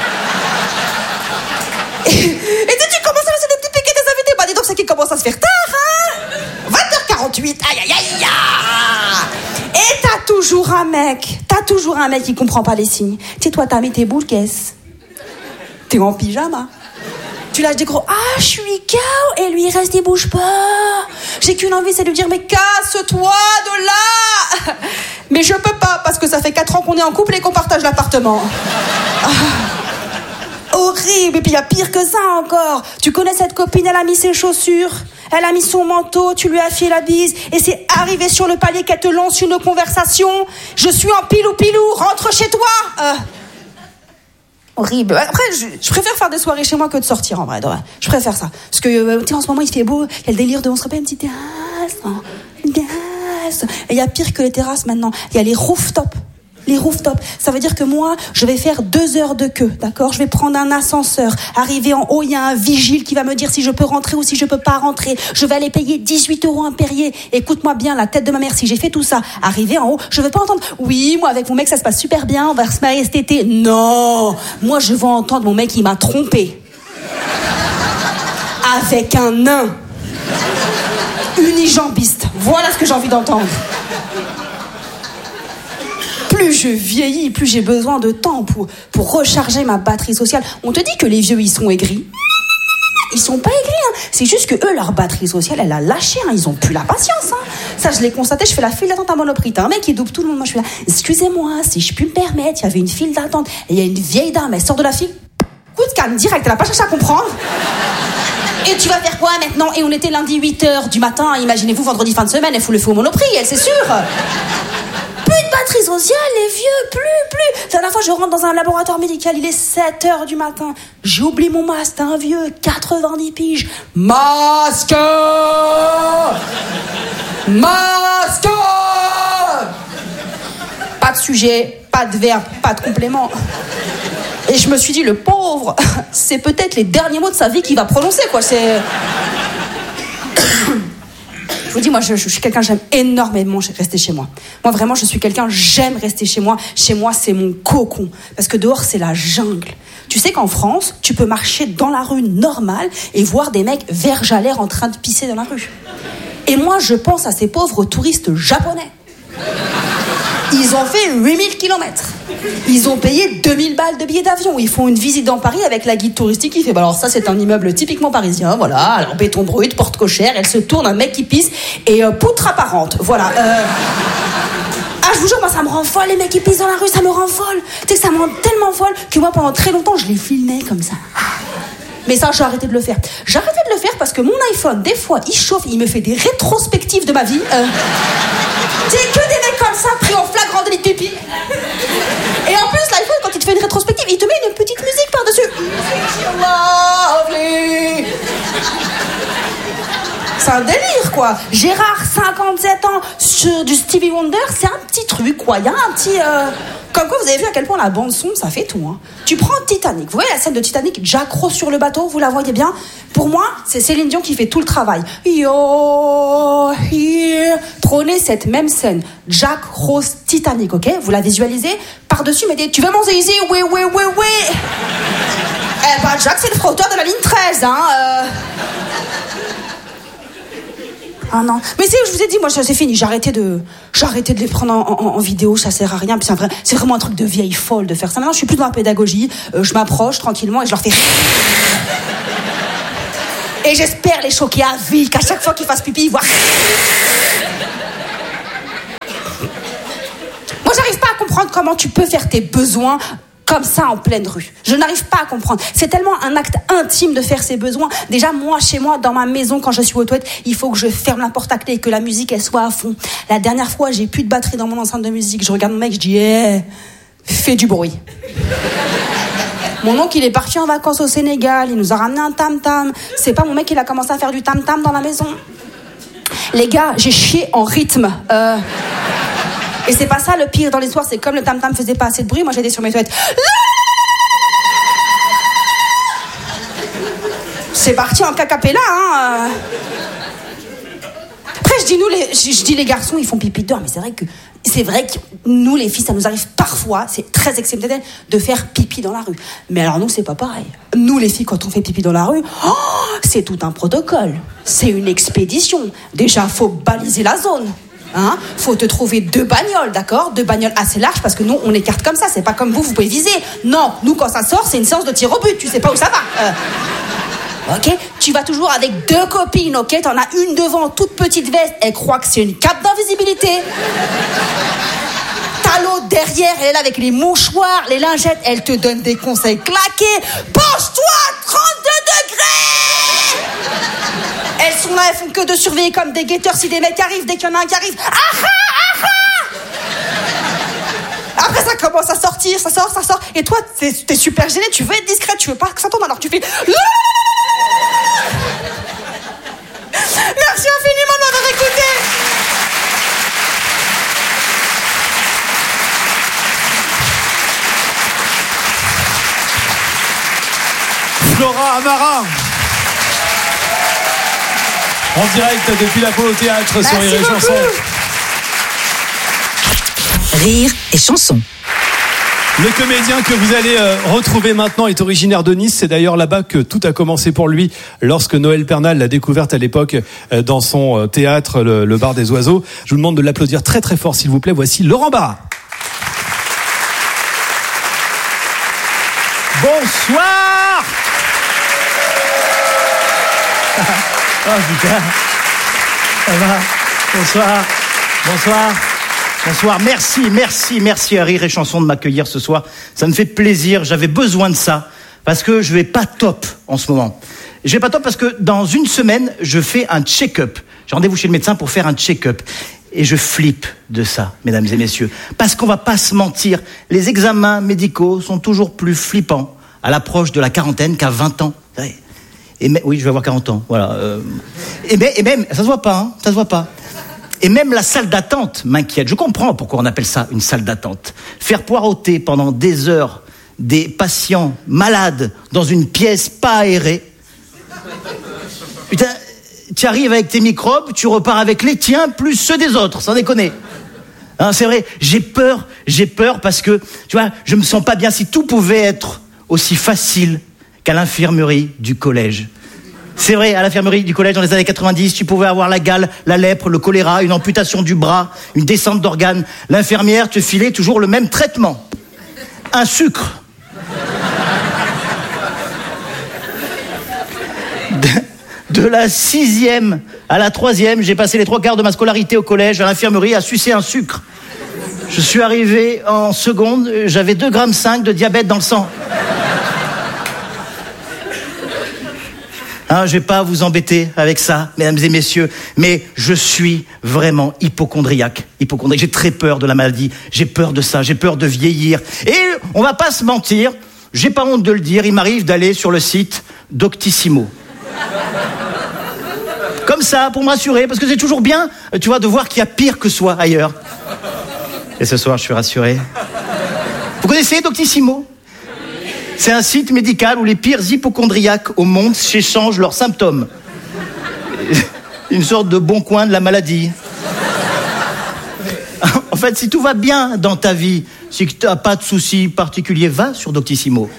tu commences à lancer des petits piquets des invités. Bah, dis donc, c'est qu'il commence à se faire tard, 20h48, aïe, aïe, aïe. Et t'as toujours un mec qui comprend pas les signes. Tu sais, toi, t'as mis tes boules caisses. T'es en pyjama. Tu lâches des gros, je suis KO, et lui, il reste, il bouge pas. J'ai qu'une envie, c'est de lui dire, mais casse-toi de là. Mais je peux pas, parce que ça fait 4 ans qu'on est en couple et qu'on partage l'appartement. Horrible. Et puis il y a pire que ça encore. Tu connais cette copine, elle a mis ses chaussures, elle a mis son manteau, tu lui as fait la bise et c'est arrivé sur le palier qu'elle te lance une conversation. Je suis en pilou, rentre chez toi. Horrible. Après, je préfère faire des soirées chez moi que de sortir en vrai. Je préfère ça. Parce que en ce moment il fait beau, il y a le délire de on se rappelle une petite terrasse. Et il y a pire que les terrasses maintenant. Il y a les rooftops. Les rooftops, ça veut dire que moi, je vais faire 2 heures de queue, d'accord? Je vais prendre un ascenseur, arriver en haut, il y a un vigile qui va me dire si je peux rentrer ou si je peux pas rentrer. Je vais aller payer 18 € un Perrier. Écoute-moi bien, la tête de ma mère, si j'ai fait tout ça, arriver en haut, je veux pas entendre « Oui, moi avec mon mec, ça se passe super bien, on va se marier cet été. » Non, moi je veux entendre mon mec, il m'a trompé. Avec un nain. Unijambiste. Voilà ce que j'ai envie d'entendre. Plus je vieillis, plus j'ai besoin de temps pour recharger ma batterie sociale. On te dit que les vieux, ils sont aigris. Ils sont pas aigris, C'est juste que eux, leur batterie sociale, elle a lâché, Ils ont plus la patience, Ça, je l'ai constaté, je fais la file d'attente à Monoprix. T'as un mec qui double tout le monde. Moi, je suis là, excusez-moi, si je puis me permettre, il y avait une file d'attente. Et il y a une vieille dame, elle sort de la file. Coup de canne, direct, elle a pas cherché à comprendre. Et tu vas faire quoi maintenant? Et on était lundi 8h du matin, imaginez-vous, vendredi fin de semaine, elle fout le feu au Monoprix, elle, c'est sûr. Plus de batterie sociale, les vieux, plus. La dernière fois, je rentre dans un laboratoire médical, il est 7h du matin. J'oublie mon masque, t'as un vieux, 90 piges. Masque! Pas de sujet, pas de verbe, pas de complément. Et je me suis dit, le pauvre, c'est peut-être les derniers mots de sa vie qu'il va prononcer, Je vous dis, moi, je suis quelqu'un, j'aime énormément rester chez moi. Moi, vraiment, je suis quelqu'un, j'aime rester chez moi. Chez moi, c'est mon cocon. Parce que dehors, c'est la jungle. Tu sais qu'en France, tu peux marcher dans la rue normale et voir des mecs verge à l'air en train de pisser dans la rue. Et moi, je pense à ces pauvres touristes japonais. Ils ont fait 8000 km. Ils ont payé 2000 balles de billets d'avion. Ils font une visite dans Paris avec la guide touristique qui fait alors ça c'est un immeuble typiquement parisien, voilà, alors béton brut, porte cochère, elle se tourne, un mec qui pisse et poutre apparente, voilà. Je vous jure, moi ça me rend folle, les mecs qui pissent dans la rue, ça me rend folle. Tu sais que ça me rend tellement folle que moi pendant très longtemps je les filmais comme ça. Mais ça, j'ai arrêté de le faire. J'ai arrêté de le faire parce que mon iPhone, des fois, il chauffe, il me fait des rétrospectives de ma vie. C'est que des mecs comme ça, pris en flagrant délit de pipi. Et en plus, l'iPhone, quand il te fait une rétrospective, il te met une petite musique par-dessus. Lovely. C'est un délire, quoi. Gérard, 57 ans, sur du Stevie Wonder, c'est un petit truc, quoi. Il y a un petit... Comme quoi, vous avez vu à quel point la bande-son, ça fait tout, Tu prends Titanic. Vous voyez la scène de Titanic, Jack Rose sur le bateau, vous la voyez bien? Pour moi, c'est Céline Dion qui fait tout le travail. You're here. Prenez cette même scène, Jack Rose Titanic, ok? Vous la visualisez? Par-dessus, mettez, tu veux mon zizi? Oui. Eh ben, Jack, c'est le frotteur de la ligne 13, Ah non. Mais je vous ai dit, moi, ça c'est fini. J'ai arrêté de les prendre en vidéo, ça sert à rien. Puis c'est vraiment un truc de vieille folle de faire ça. Maintenant, je suis plus dans la pédagogie. Je m'approche tranquillement et je leur fais... Et j'espère les choquer à vie, qu'à chaque fois qu'ils fassent pipi, ils voient... Moi, j'arrive pas à comprendre comment tu peux faire tes besoins comme ça en pleine rue. Je n'arrive pas à comprendre. C'est tellement un acte intime de faire ses besoins. Déjà, moi, chez moi, dans ma maison, quand je suis aux toilettes, il faut que je ferme la porte à clé et que la musique, elle soit à fond. La dernière fois, j'ai plus de batterie dans mon enceinte de musique. Je regarde mon mec, je dis, fais du bruit. Mon oncle, il est parti en vacances au Sénégal. Il nous a ramené un tam-tam. C'est pas mon mec, il a commencé à faire du tam-tam dans la maison. Les gars, j'ai chié en rythme. Et c'est pas ça le pire dans l'histoire, c'est comme le tam-tam faisait pas assez de bruit, moi j'étais sur mes toilettes. C'est parti en cacapella, hein. Après je dis les garçons, ils font pipi dehors, mais c'est vrai que nous les filles, ça nous arrive parfois, c'est très exceptionnel de faire pipi dans la rue. Mais alors nous, c'est pas pareil. Nous les filles, quand on fait pipi dans la rue, c'est tout un protocole. C'est une expédition. Déjà, faut baliser la zone. Hein, faut te trouver 2 bagnoles, d'accord? 2 bagnoles assez larges parce que nous on écarte comme ça, c'est pas comme vous pouvez viser. Non, nous quand ça sort, c'est une séance de tir au but, tu sais pas où ça va. Ok? Tu vas toujours avec 2 copines, ok? T'en as une devant, toute petite veste, elle croit que c'est une cape d'invisibilité. T'as l'autre derrière, elle est là avec les mouchoirs, les lingettes, elle te donne des conseils claqués. Penche-toi, 32 degrés! Elles sont là, elles font que de surveiller comme des guetteurs si des mecs arrivent, dès qu'il y en a un qui arrive. Après ça commence à sortir, ça sort. Et toi, t'es super gêné, tu veux être discrète, tu veux pas que ça tombe, alors tu fais... Merci infiniment de m'avoir écouté. Flora Amara. En direct depuis l'Apollo Théâtre sur Rire et Chanson. Rire et Chanson. Le comédien que vous allez retrouver maintenant est originaire de Nice. C'est d'ailleurs là-bas que tout a commencé pour lui lorsque Noël Pernal l'a découverte à l'époque dans son théâtre, le Bar des Oiseaux. Je vous demande de l'applaudir très très fort s'il vous plaît. Voici Laurent Barra. Bonsoir. Oh putain. Ça va. Bonsoir. Merci à Rire et Chanson de m'accueillir ce soir. Ça me fait plaisir. J'avais besoin de ça parce que je vais pas top en ce moment. Je vais pas top parce que dans une semaine, je fais un check-up. J'ai rendez-vous chez le médecin pour faire un check-up. Et je flippe de ça, mesdames et messieurs. Parce qu'on va pas se mentir, les examens médicaux sont toujours plus flippants à l'approche de la quarantaine qu'à 20 ans. Oui, je vais avoir 40 ans, voilà. Et même, ça se voit pas. Et même la salle d'attente m'inquiète. Je comprends pourquoi on appelle ça une salle d'attente. Faire poireauter pendant des heures des patients malades dans une pièce pas aérée. Putain, tu arrives avec tes microbes, tu repars avec les tiens plus ceux des autres, sans déconner. Hein, c'est vrai, j'ai peur parce que, tu vois, je me sens pas bien. Si tout pouvait être aussi facile qu'à l'infirmerie du collège. C'est vrai, à l'infirmerie du collège dans les années 90, tu pouvais avoir la gale, la lèpre, le choléra, une amputation du bras, une descente d'organes. L'infirmière te filait toujours le même traitement. Un sucre. De la 6e à la 3e, j'ai passé les 3/4 de ma scolarité au collège, à l'infirmerie, à sucer un sucre. Je suis arrivé en seconde, j'avais 2,5 g de diabète dans le sang. Hein, je vais pas vous embêter avec ça, mesdames et messieurs, mais je suis vraiment hypocondriaque. J'ai très peur de la maladie, j'ai peur de ça, j'ai peur de vieillir. Et on va pas se mentir, j'ai pas honte de le dire, il m'arrive d'aller sur le site Doctissimo. Comme ça, pour me rassurer, parce que c'est toujours bien, tu vois, de voir qu'il y a pire que soi ailleurs. Et ce soir, je suis rassuré. Vous connaissez Doctissimo ? C'est un site médical où les pires hypocondriaques au monde s'échangent leurs symptômes. Une sorte de bon coin de la maladie. En fait, si tout va bien dans ta vie, si tu n'as pas de soucis particuliers, va sur Doctissimo.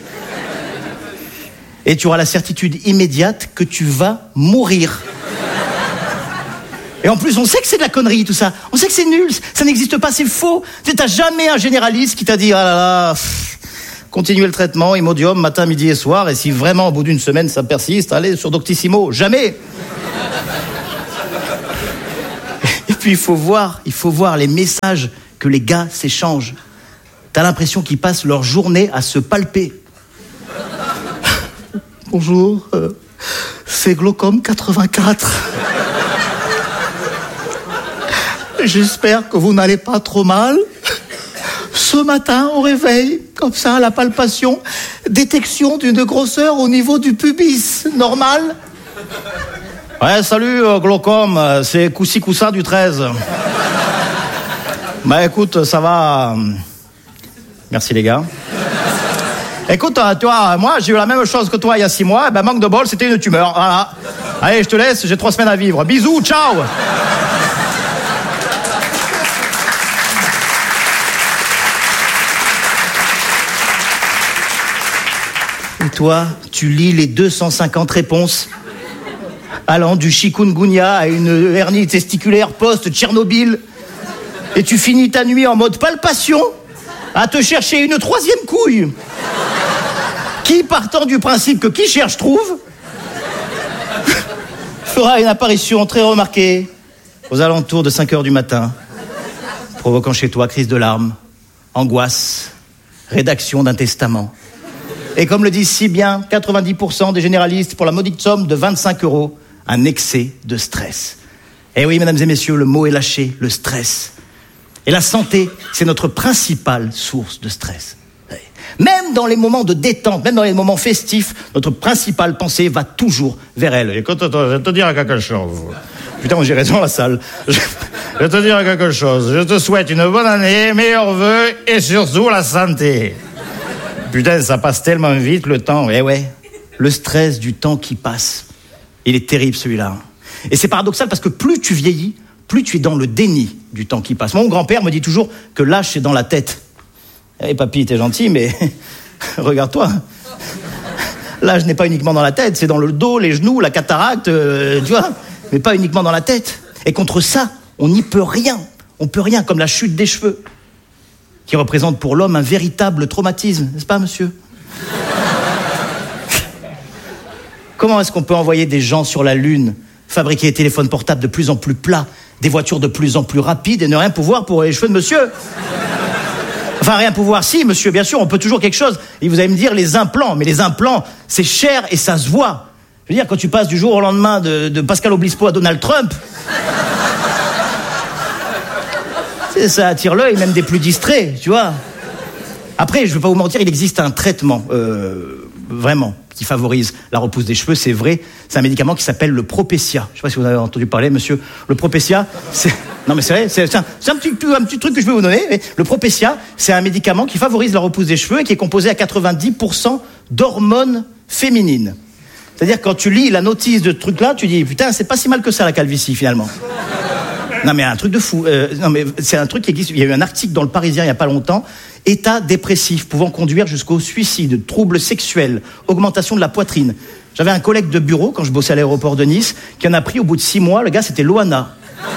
Et tu auras la certitude immédiate que tu vas mourir. Et en plus, on sait que c'est de la connerie, tout ça. On sait que c'est nul, ça n'existe pas, c'est faux. T'as jamais un généraliste qui t'a dit, ah là là, continuez le traitement, Imodium, matin, midi et soir, et si vraiment, au bout d'une semaine, ça persiste, allez sur Doctissimo. Jamais. Et puis, il faut voir les messages que les gars s'échangent. T'as l'impression qu'ils passent leur journée à se palper. Bonjour, c'est Glaucome 84. J'espère que vous n'allez pas trop mal. Ce matin, au réveil, comme ça, la palpation, détection d'une grosseur au niveau du pubis. Normal? Ouais, salut, Glaucome, c'est Coussi Coussa du 13. Bah écoute, ça va... Merci les gars. Écoute, tu vois, moi, j'ai eu la même chose que toi il y a 6 mois. Ben, manque de bol, c'était une tumeur. Voilà. Allez, je te laisse, j'ai 3 semaines à vivre. Bisous, ciao. Et toi, tu lis les 250 réponses allant du chikungunya à une hernie testiculaire post-Tchernobyl. Et tu finis ta nuit en mode palpation à te chercher une 3e couille. Qui, partant du principe que qui cherche trouve, fera une apparition très remarquée aux alentours de 5 heures du matin, provoquant chez toi crise de larmes, angoisse, rédaction d'un testament. Et comme le disent si bien 90% des généralistes, pour la modique somme de 25 €, un excès de stress. Eh oui, mesdames et messieurs, le mot est lâché, le stress. Et la santé, c'est notre principale source de stress. Même dans les moments de détente, même dans les moments festifs, notre principale pensée va toujours vers elle. Écoute, je vais te dire quelque chose. Putain, j'irai dans la salle. Je vais te dire quelque chose. Je te souhaite une bonne année, meilleurs vœux et surtout la santé. Putain, ça passe tellement vite le temps. Eh ouais, le stress du temps qui passe. Il est terrible celui-là. Et c'est paradoxal parce que plus tu vieillis, plus tu es dans le déni du temps qui passe. Mon grand-père me dit toujours que l'âge c'est dans la tête. Eh papy, t'es gentil, mais regarde-toi. L'âge n'est pas uniquement dans la tête, c'est dans le dos, les genoux, la cataracte, tu vois, mais pas uniquement dans la tête. Et contre ça, on n'y peut rien. On peut rien, comme la chute des cheveux, qui représente pour l'homme un véritable traumatisme, n'est-ce pas, monsieur? Comment est-ce qu'on peut envoyer des gens sur la Lune, fabriquer des téléphones portables de plus en plus plats, des voitures de plus en plus rapides et ne rien pouvoir pour les cheveux de monsieur? Enfin, rien pouvoir, si, monsieur, bien sûr, on peut toujours quelque chose. Et vous allez me dire les implants, mais les implants, c'est cher et ça se voit. Je veux dire, quand tu passes du jour au lendemain de Pascal Obispo à Donald Trump, ça attire l'œil, même des plus distraits, tu vois. Après, je ne vais pas vous mentir, il existe un traitement, vraiment, qui favorise la repousse des cheveux, c'est vrai. C'est un médicament qui s'appelle le Propecia. Je ne sais pas si vous en avez entendu parler, monsieur. Le Propecia, c'est... Non, mais c'est vrai, c'est un petit truc que je vais vous donner. Le Propecia, c'est un médicament qui favorise la repousse des cheveux et qui est composé à 90% d'hormones féminines. C'est-à-dire, quand tu lis la notice de ce truc-là, tu dis, putain, c'est pas si mal que ça, la calvitie, finalement. Non, mais un truc de fou. Non, mais c'est un truc qui existe. Il y a eu un article dans Le Parisien il n'y a pas longtemps. État dépressif pouvant conduire jusqu'au suicide, troubles sexuels, augmentation de la poitrine. J'avais un collègue de bureau, quand je bossais à l'aéroport de Nice, qui en a pris au bout de 6 mois. Le gars, c'était Loana.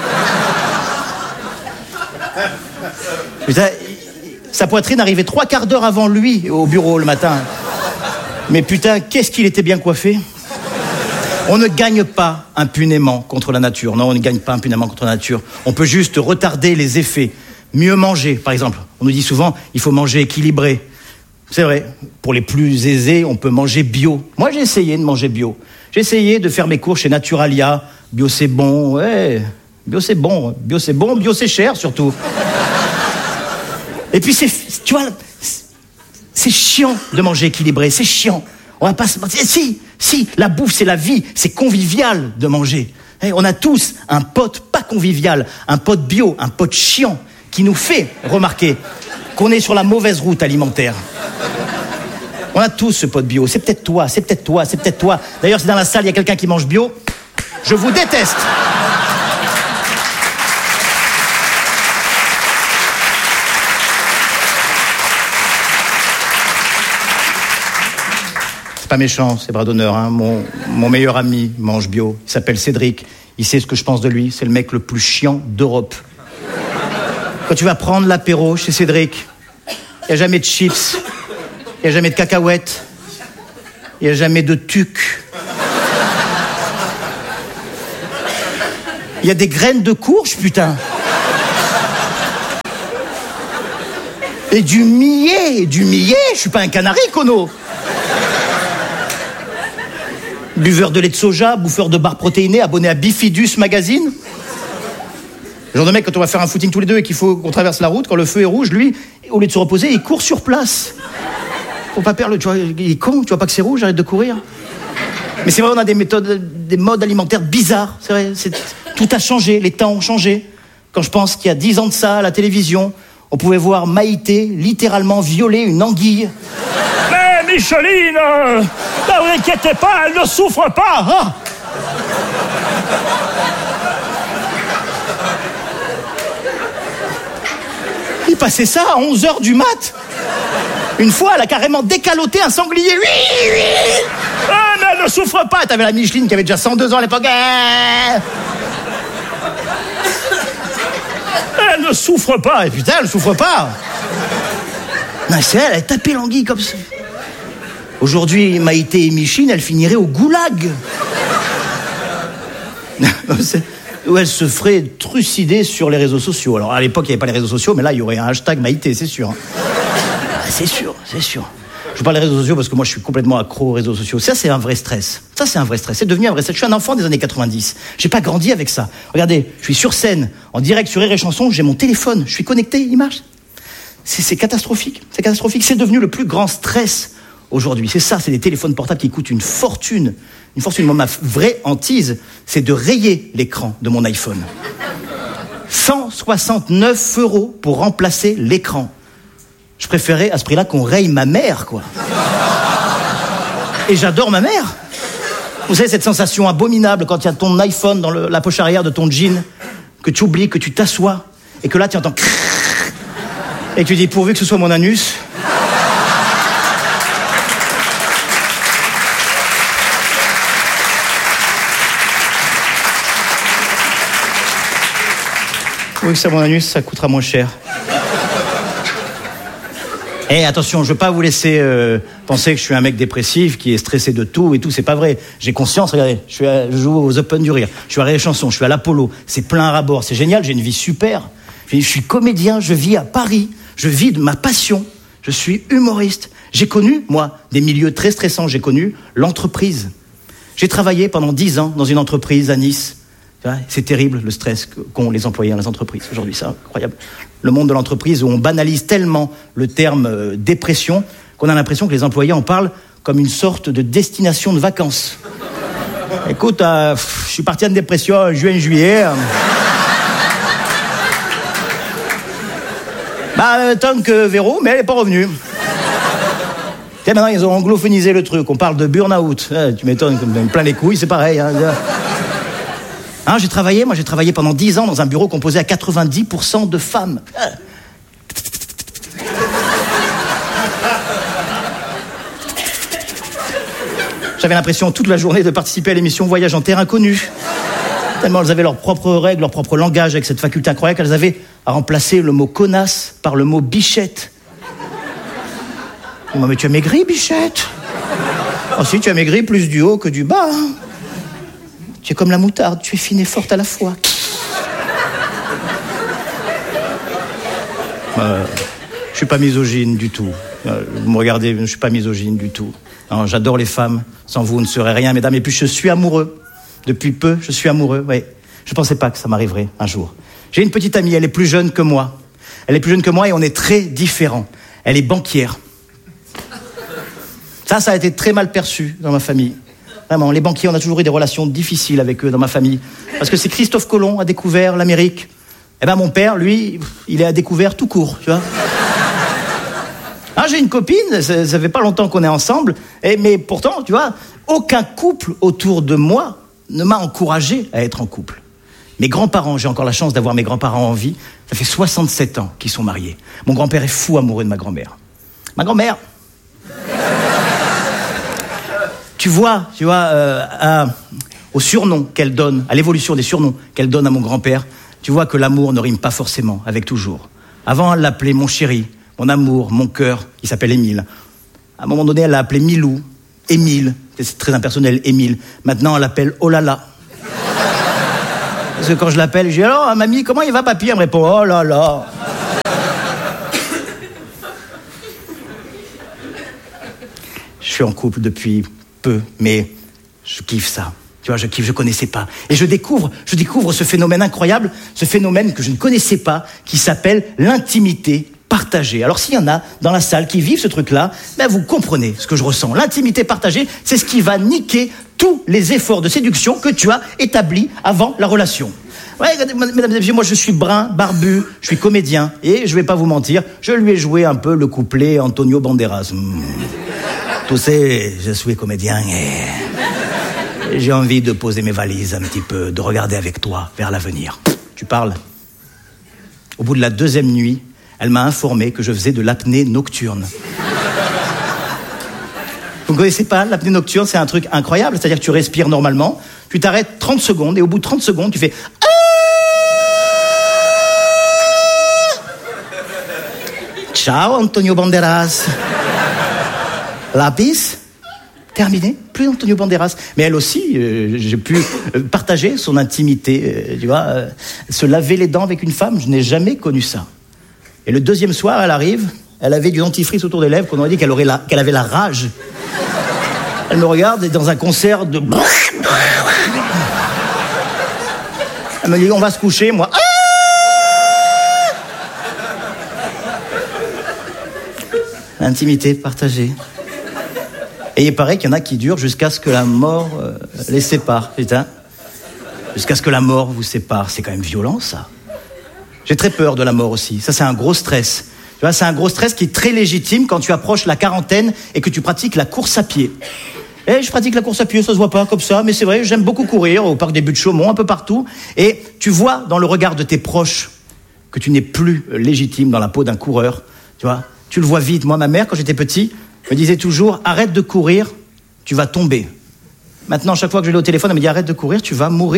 Putain, sa poitrine arrivait 3 quarts d'heure avant lui au bureau le matin. Mais putain, qu'est-ce qu'il était bien coiffé. On ne gagne pas impunément contre la nature. Non, on ne gagne pas impunément contre la nature. On peut juste retarder les effets. Mieux manger, par exemple. On nous dit souvent, il faut manger équilibré. C'est vrai. Pour les plus aisés, on peut manger bio. Moi, j'ai essayé de manger bio. J'ai essayé de faire mes cours chez Naturalia. Bio, c'est bon. Ouais. Bio, c'est bon. Bio, c'est bon. Bio, c'est cher, surtout. Et puis, tu vois, c'est chiant de manger équilibré. C'est chiant. On va pas se mentir. Si, la bouffe, c'est la vie. C'est convivial de manger. On a tous un pote pas convivial, un pote bio, un pote chiant, qui nous fait remarquer qu'on est sur la mauvaise route alimentaire. On a tous ce pote bio. C'est peut-être toi, c'est peut-être toi, c'est peut-être toi. D'ailleurs, si dans la salle, il y a quelqu'un qui mange bio, je vous déteste. C'est pas méchant, c'est bras d'honneur. Hein. Mon meilleur ami mange bio. Il s'appelle Cédric. Il sait ce que je pense de lui. C'est le mec le plus chiant d'Europe. Quand tu vas prendre l'apéro chez Cédric, il n'y a jamais de chips, il n'y a jamais de cacahuètes, il n'y a jamais de tuc. Il y a des graines de courge, putain. Et du millet, je suis pas un canari, Kono. Buveur de lait de soja, bouffeur de barres protéinées, abonné à Bifidus Magazine. Le genre de mec, quand on va faire un footing tous les deux et qu'il faut qu'on traverse la route, quand le feu est rouge, lui, au lieu de se reposer, il court sur place. Faut pas perdre, tu vois, il est con, tu vois pas que c'est rouge, arrête de courir. Mais c'est vrai, on a des modes alimentaires bizarres, c'est vrai, tout a changé, les temps ont changé. Quand je pense qu'il y a 10 ans de ça, à la télévision, on pouvait voir Maïté littéralement violer une anguille. Mais Micheline, ne vous inquiétez pas, elle ne souffre pas, hein. Il passait ça à 11h du mat. Une fois, elle a carrément décaloté un sanglier. Oui, oui. Ah, mais elle ne souffre pas. T'avais la Micheline qui avait déjà 102 ans à l'époque. Elle ne souffre pas. Et putain, elle ne souffre pas. Non, c'est elle a tapé l'anguille comme ça. Aujourd'hui, Maïté et Micheline, elles finiraient au goulag. Où elle se ferait trucider sur les réseaux sociaux. Alors, à l'époque, il n'y avait pas les réseaux sociaux, mais là, il y aurait un hashtag Maïté, c'est sûr. Ah, c'est sûr. Je parle des réseaux sociaux parce que moi, je suis complètement accro aux réseaux sociaux. Ça, c'est un vrai stress. C'est devenu un vrai stress. Je suis un enfant des années 90. J'ai pas grandi avec ça. Regardez, je suis sur scène, en direct sur Rire et Chanson, j'ai mon téléphone, je suis connecté, il marche. C'est catastrophique. C'est devenu le plus grand stress aujourd'hui. C'est ça, c'est des téléphones portables qui coûtent une fortune. Moi, ma vraie hantise, c'est de rayer l'écran de mon iPhone. 169 € pour remplacer l'écran. Je préférais à ce prix-là qu'on raye ma mère, quoi. Et j'adore ma mère. Vous savez, cette sensation abominable quand il y a ton iPhone dans la poche arrière de ton jean, que tu oublies, que tu t'assois, et que là, tu entends... Et que tu dis, pourvu que ce soit mon anus... Oui, que ça, mon anus, ça coûtera moins cher. Et attention, je veux pas vous laisser penser que je suis un mec dépressif qui est stressé de tout et tout, c'est pas vrai. J'ai conscience, regardez, je joue aux Open du Rire, je suis à Rire et Chanson, je suis à l'Apollo, c'est plein à rabord, c'est génial, j'ai une vie super. Je suis comédien, je vis à Paris, je vis de ma passion, je suis humoriste. J'ai connu, moi, des milieux très stressants, j'ai connu l'entreprise. J'ai travaillé pendant 10 ans dans une entreprise à Nice. C'est terrible le stress qu'ont les employés dans les entreprises aujourd'hui, c'est incroyable. Le monde de l'entreprise où on banalise tellement le terme dépression qu'on a l'impression que les employés en parlent comme une sorte de destination de vacances. Écoute, je suis parti en dépression en juin-juillet. Tant que Véro, mais elle n'est pas revenue. Et maintenant, ils ont anglophonisé le truc, on parle de burn-out. Tu m'étonnes, comme plein les couilles, c'est pareil. J'ai travaillé pendant 10 ans dans un bureau composé à 90% de femmes. J'avais l'impression toute la journée de participer à l'émission Voyage en terre inconnue. Tellement elles avaient leurs propres règles, leur propre langage, avec cette faculté incroyable qu'elles avaient à remplacer le mot connasse par le mot bichette. Oh, mais tu as maigri, bichette? Oh si, tu as maigri plus du haut que du bas. Hein. Tu es comme la moutarde, tu es fine et forte à la fois. Je suis pas misogyne du tout. Vous me regardez, je suis pas misogyne du tout. Non, j'adore les femmes. Sans vous, ne serait rien, mesdames. Et puis, je suis amoureux. Depuis peu, je suis amoureux. Ouais. Je pensais pas que ça m'arriverait un jour. J'ai une petite amie, elle est plus jeune que moi. Elle est plus jeune que moi et on est très différents. Elle est banquière. Ça a été très mal perçu dans ma famille. Vraiment, les banquiers, on a toujours eu des relations difficiles avec eux dans ma famille. Parce que c'est Christophe Colomb a découvert l'Amérique. Eh ben, mon père, lui, il est à découvert tout court, tu vois. J'ai une copine, ça fait pas longtemps qu'on est ensemble, mais pourtant, tu vois, aucun couple autour de moi ne m'a encouragé à être en couple. Mes grands-parents, j'ai encore la chance d'avoir mes grands-parents en vie, ça fait 67 ans qu'ils sont mariés. Mon grand-père est fou amoureux de ma grand-mère. Ma grand-mère... Tu vois, au surnom qu'elle donne, à l'évolution des surnoms qu'elle donne à mon grand-père, tu vois que l'amour ne rime pas forcément avec toujours. Avant, elle l'appelait mon chéri, mon amour, mon cœur, qui s'appelle Émile. À un moment donné, elle l'a appelé Milou, Émile, c'est très impersonnel, Émile. Maintenant, elle l'appelle Oh là là. Parce que quand je l'appelle, je dis alors, mamie, comment il va, papy? Elle me répond Oh là là. Je suis en couple depuis peu, mais je kiffe ça. Tu vois, je kiffe, je connaissais pas. Et je découvre ce phénomène incroyable, ce phénomène que je ne connaissais pas, qui s'appelle l'intimité partagée. Alors s'il y en a dans la salle qui vivent ce truc-là, ben vous comprenez ce que je ressens. L'intimité partagée, c'est ce qui va niquer tous les efforts de séduction que tu as établis avant la relation. Ouais, mesdames et messieurs, moi je suis brun, barbu, je suis comédien, et je vais pas vous mentir, je lui ai joué un peu le couplet Antonio Banderas. Tu sais, je suis comédien et j'ai envie de poser mes valises un petit peu, de regarder avec toi vers l'avenir. Tu parles. Au bout de la 2e nuit, elle m'a informé que je faisais de l'apnée nocturne. Vous ne connaissez pas l'apnée nocturne? C'est un truc incroyable, c'est-à-dire que tu respires normalement, tu t'arrêtes 30 secondes et au bout de 30 secondes, tu fais Ciao Antonio Banderas. Lapis, terminé, plus Antonio Banderas. Mais elle aussi, j'ai pu partager son intimité, tu vois, se laver les dents avec une femme, je n'ai jamais connu ça. Et le 2e soir, elle arrive, elle avait du dentifrice autour des lèvres, qu'on aurait dit qu'elle avait la rage. Elle me regarde et dans un concert de... Elle me dit, on va se coucher, moi... Intimité partagée. Et il paraît qu'il y en a qui durent jusqu'à ce que la mort les sépare. Putain. Jusqu'à ce que la mort vous sépare. C'est quand même violent, ça. J'ai très peur de la mort aussi. Ça, c'est un gros stress. Tu vois, c'est un gros stress qui est très légitime quand tu approches la quarantaine et que tu pratiques la course à pied. Et je pratique la course à pied, ça se voit pas comme ça, mais c'est vrai, j'aime beaucoup courir au parc des Buttes-Chaumont, un peu partout. Et tu vois dans le regard de tes proches que tu n'es plus légitime dans la peau d'un coureur. Tu vois, tu le vois vite. Moi, ma mère, quand j'étais petit, me disait toujours « Arrête de courir, tu vas tomber ». Maintenant, chaque fois que je l'ai au téléphone, elle me dit « Arrête de courir, tu vas mourir ».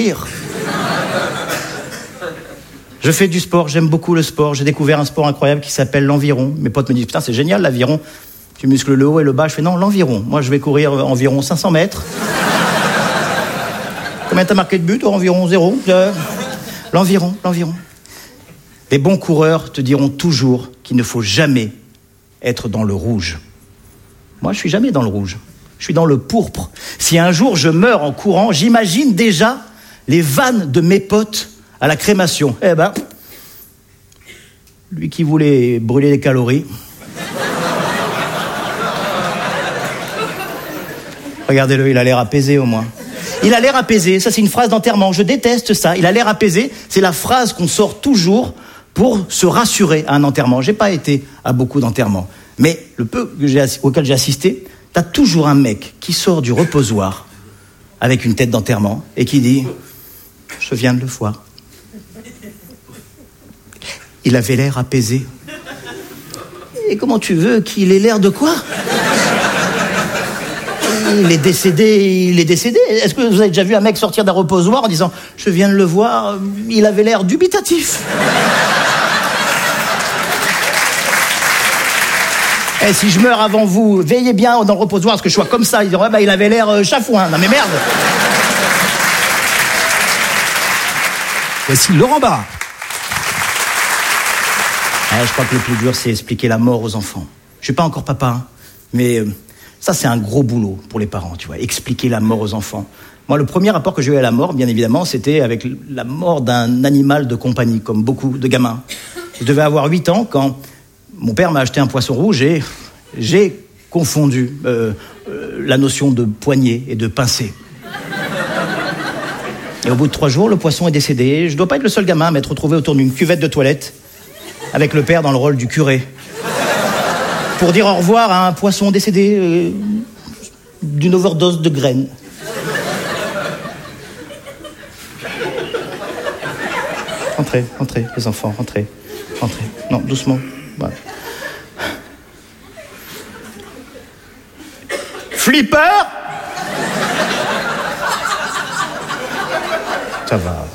Je fais du sport, j'aime beaucoup le sport. J'ai découvert un sport incroyable qui s'appelle l'aviron. Mes potes me disent « Putain, c'est génial l'aviron. Tu muscles le haut et le bas. » Je fais « Non, l'aviron. Moi, je vais courir environ 500 mètres. » Combien t'as marqué de but? Environ 0. L'aviron. Les bons coureurs te diront toujours qu'il ne faut jamais être dans le rouge. Moi, je suis jamais dans le rouge. Je suis dans le pourpre. Si un jour je meurs en courant, j'imagine déjà les vannes de mes potes à la crémation. Eh ben, lui qui voulait brûler les calories. Regardez-le, il a l'air apaisé au moins. Il a l'air apaisé, ça c'est une phrase d'enterrement. Je déteste ça. Il a l'air apaisé, c'est la phrase qu'on sort toujours pour se rassurer à un enterrement. J'ai pas été à beaucoup d'enterrements. Mais le peu auquel j'ai assisté, t'as toujours un mec qui sort du reposoir avec une tête d'enterrement et qui dit « Je viens de le voir. Il avait l'air apaisé. » Et comment tu veux qu'il ait l'air de quoi? Il est décédé. Est-ce que vous avez déjà vu un mec sortir d'un reposoir en disant « Je viens de le voir, il avait l'air dubitatif. » Et si je meurs avant vous, veillez bien dans le reposoir, parce que je sois comme ça. Ils diront, il avait l'air chafouin. Non mais merde. Voici Laurent Barra. Je crois que le plus dur, c'est expliquer la mort aux enfants. Je suis pas encore papa, hein, mais ça, c'est un gros boulot pour les parents, tu vois. Expliquer la mort aux enfants. Moi, le premier rapport que j'ai eu à la mort, bien évidemment, c'était avec la mort d'un animal de compagnie, comme beaucoup de gamins. Je devais avoir 8 ans quand... Mon père m'a acheté un poisson rouge et j'ai confondu la notion de poignée et de pincée. Et au bout de 3 jours, le poisson est décédé. Je ne dois pas être le seul gamin à m'être retrouvé autour d'une cuvette de toilette avec le père dans le rôle du curé pour dire au revoir à un poisson décédé d'une overdose de graines. Entrez, les enfants, entrez. Non, doucement. Voilà. Flipper! Ça va.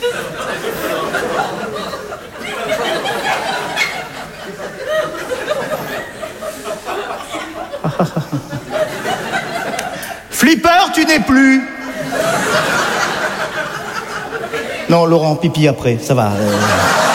Flipper, tu n'es plus. Non, Laurent, pipi après, ça va.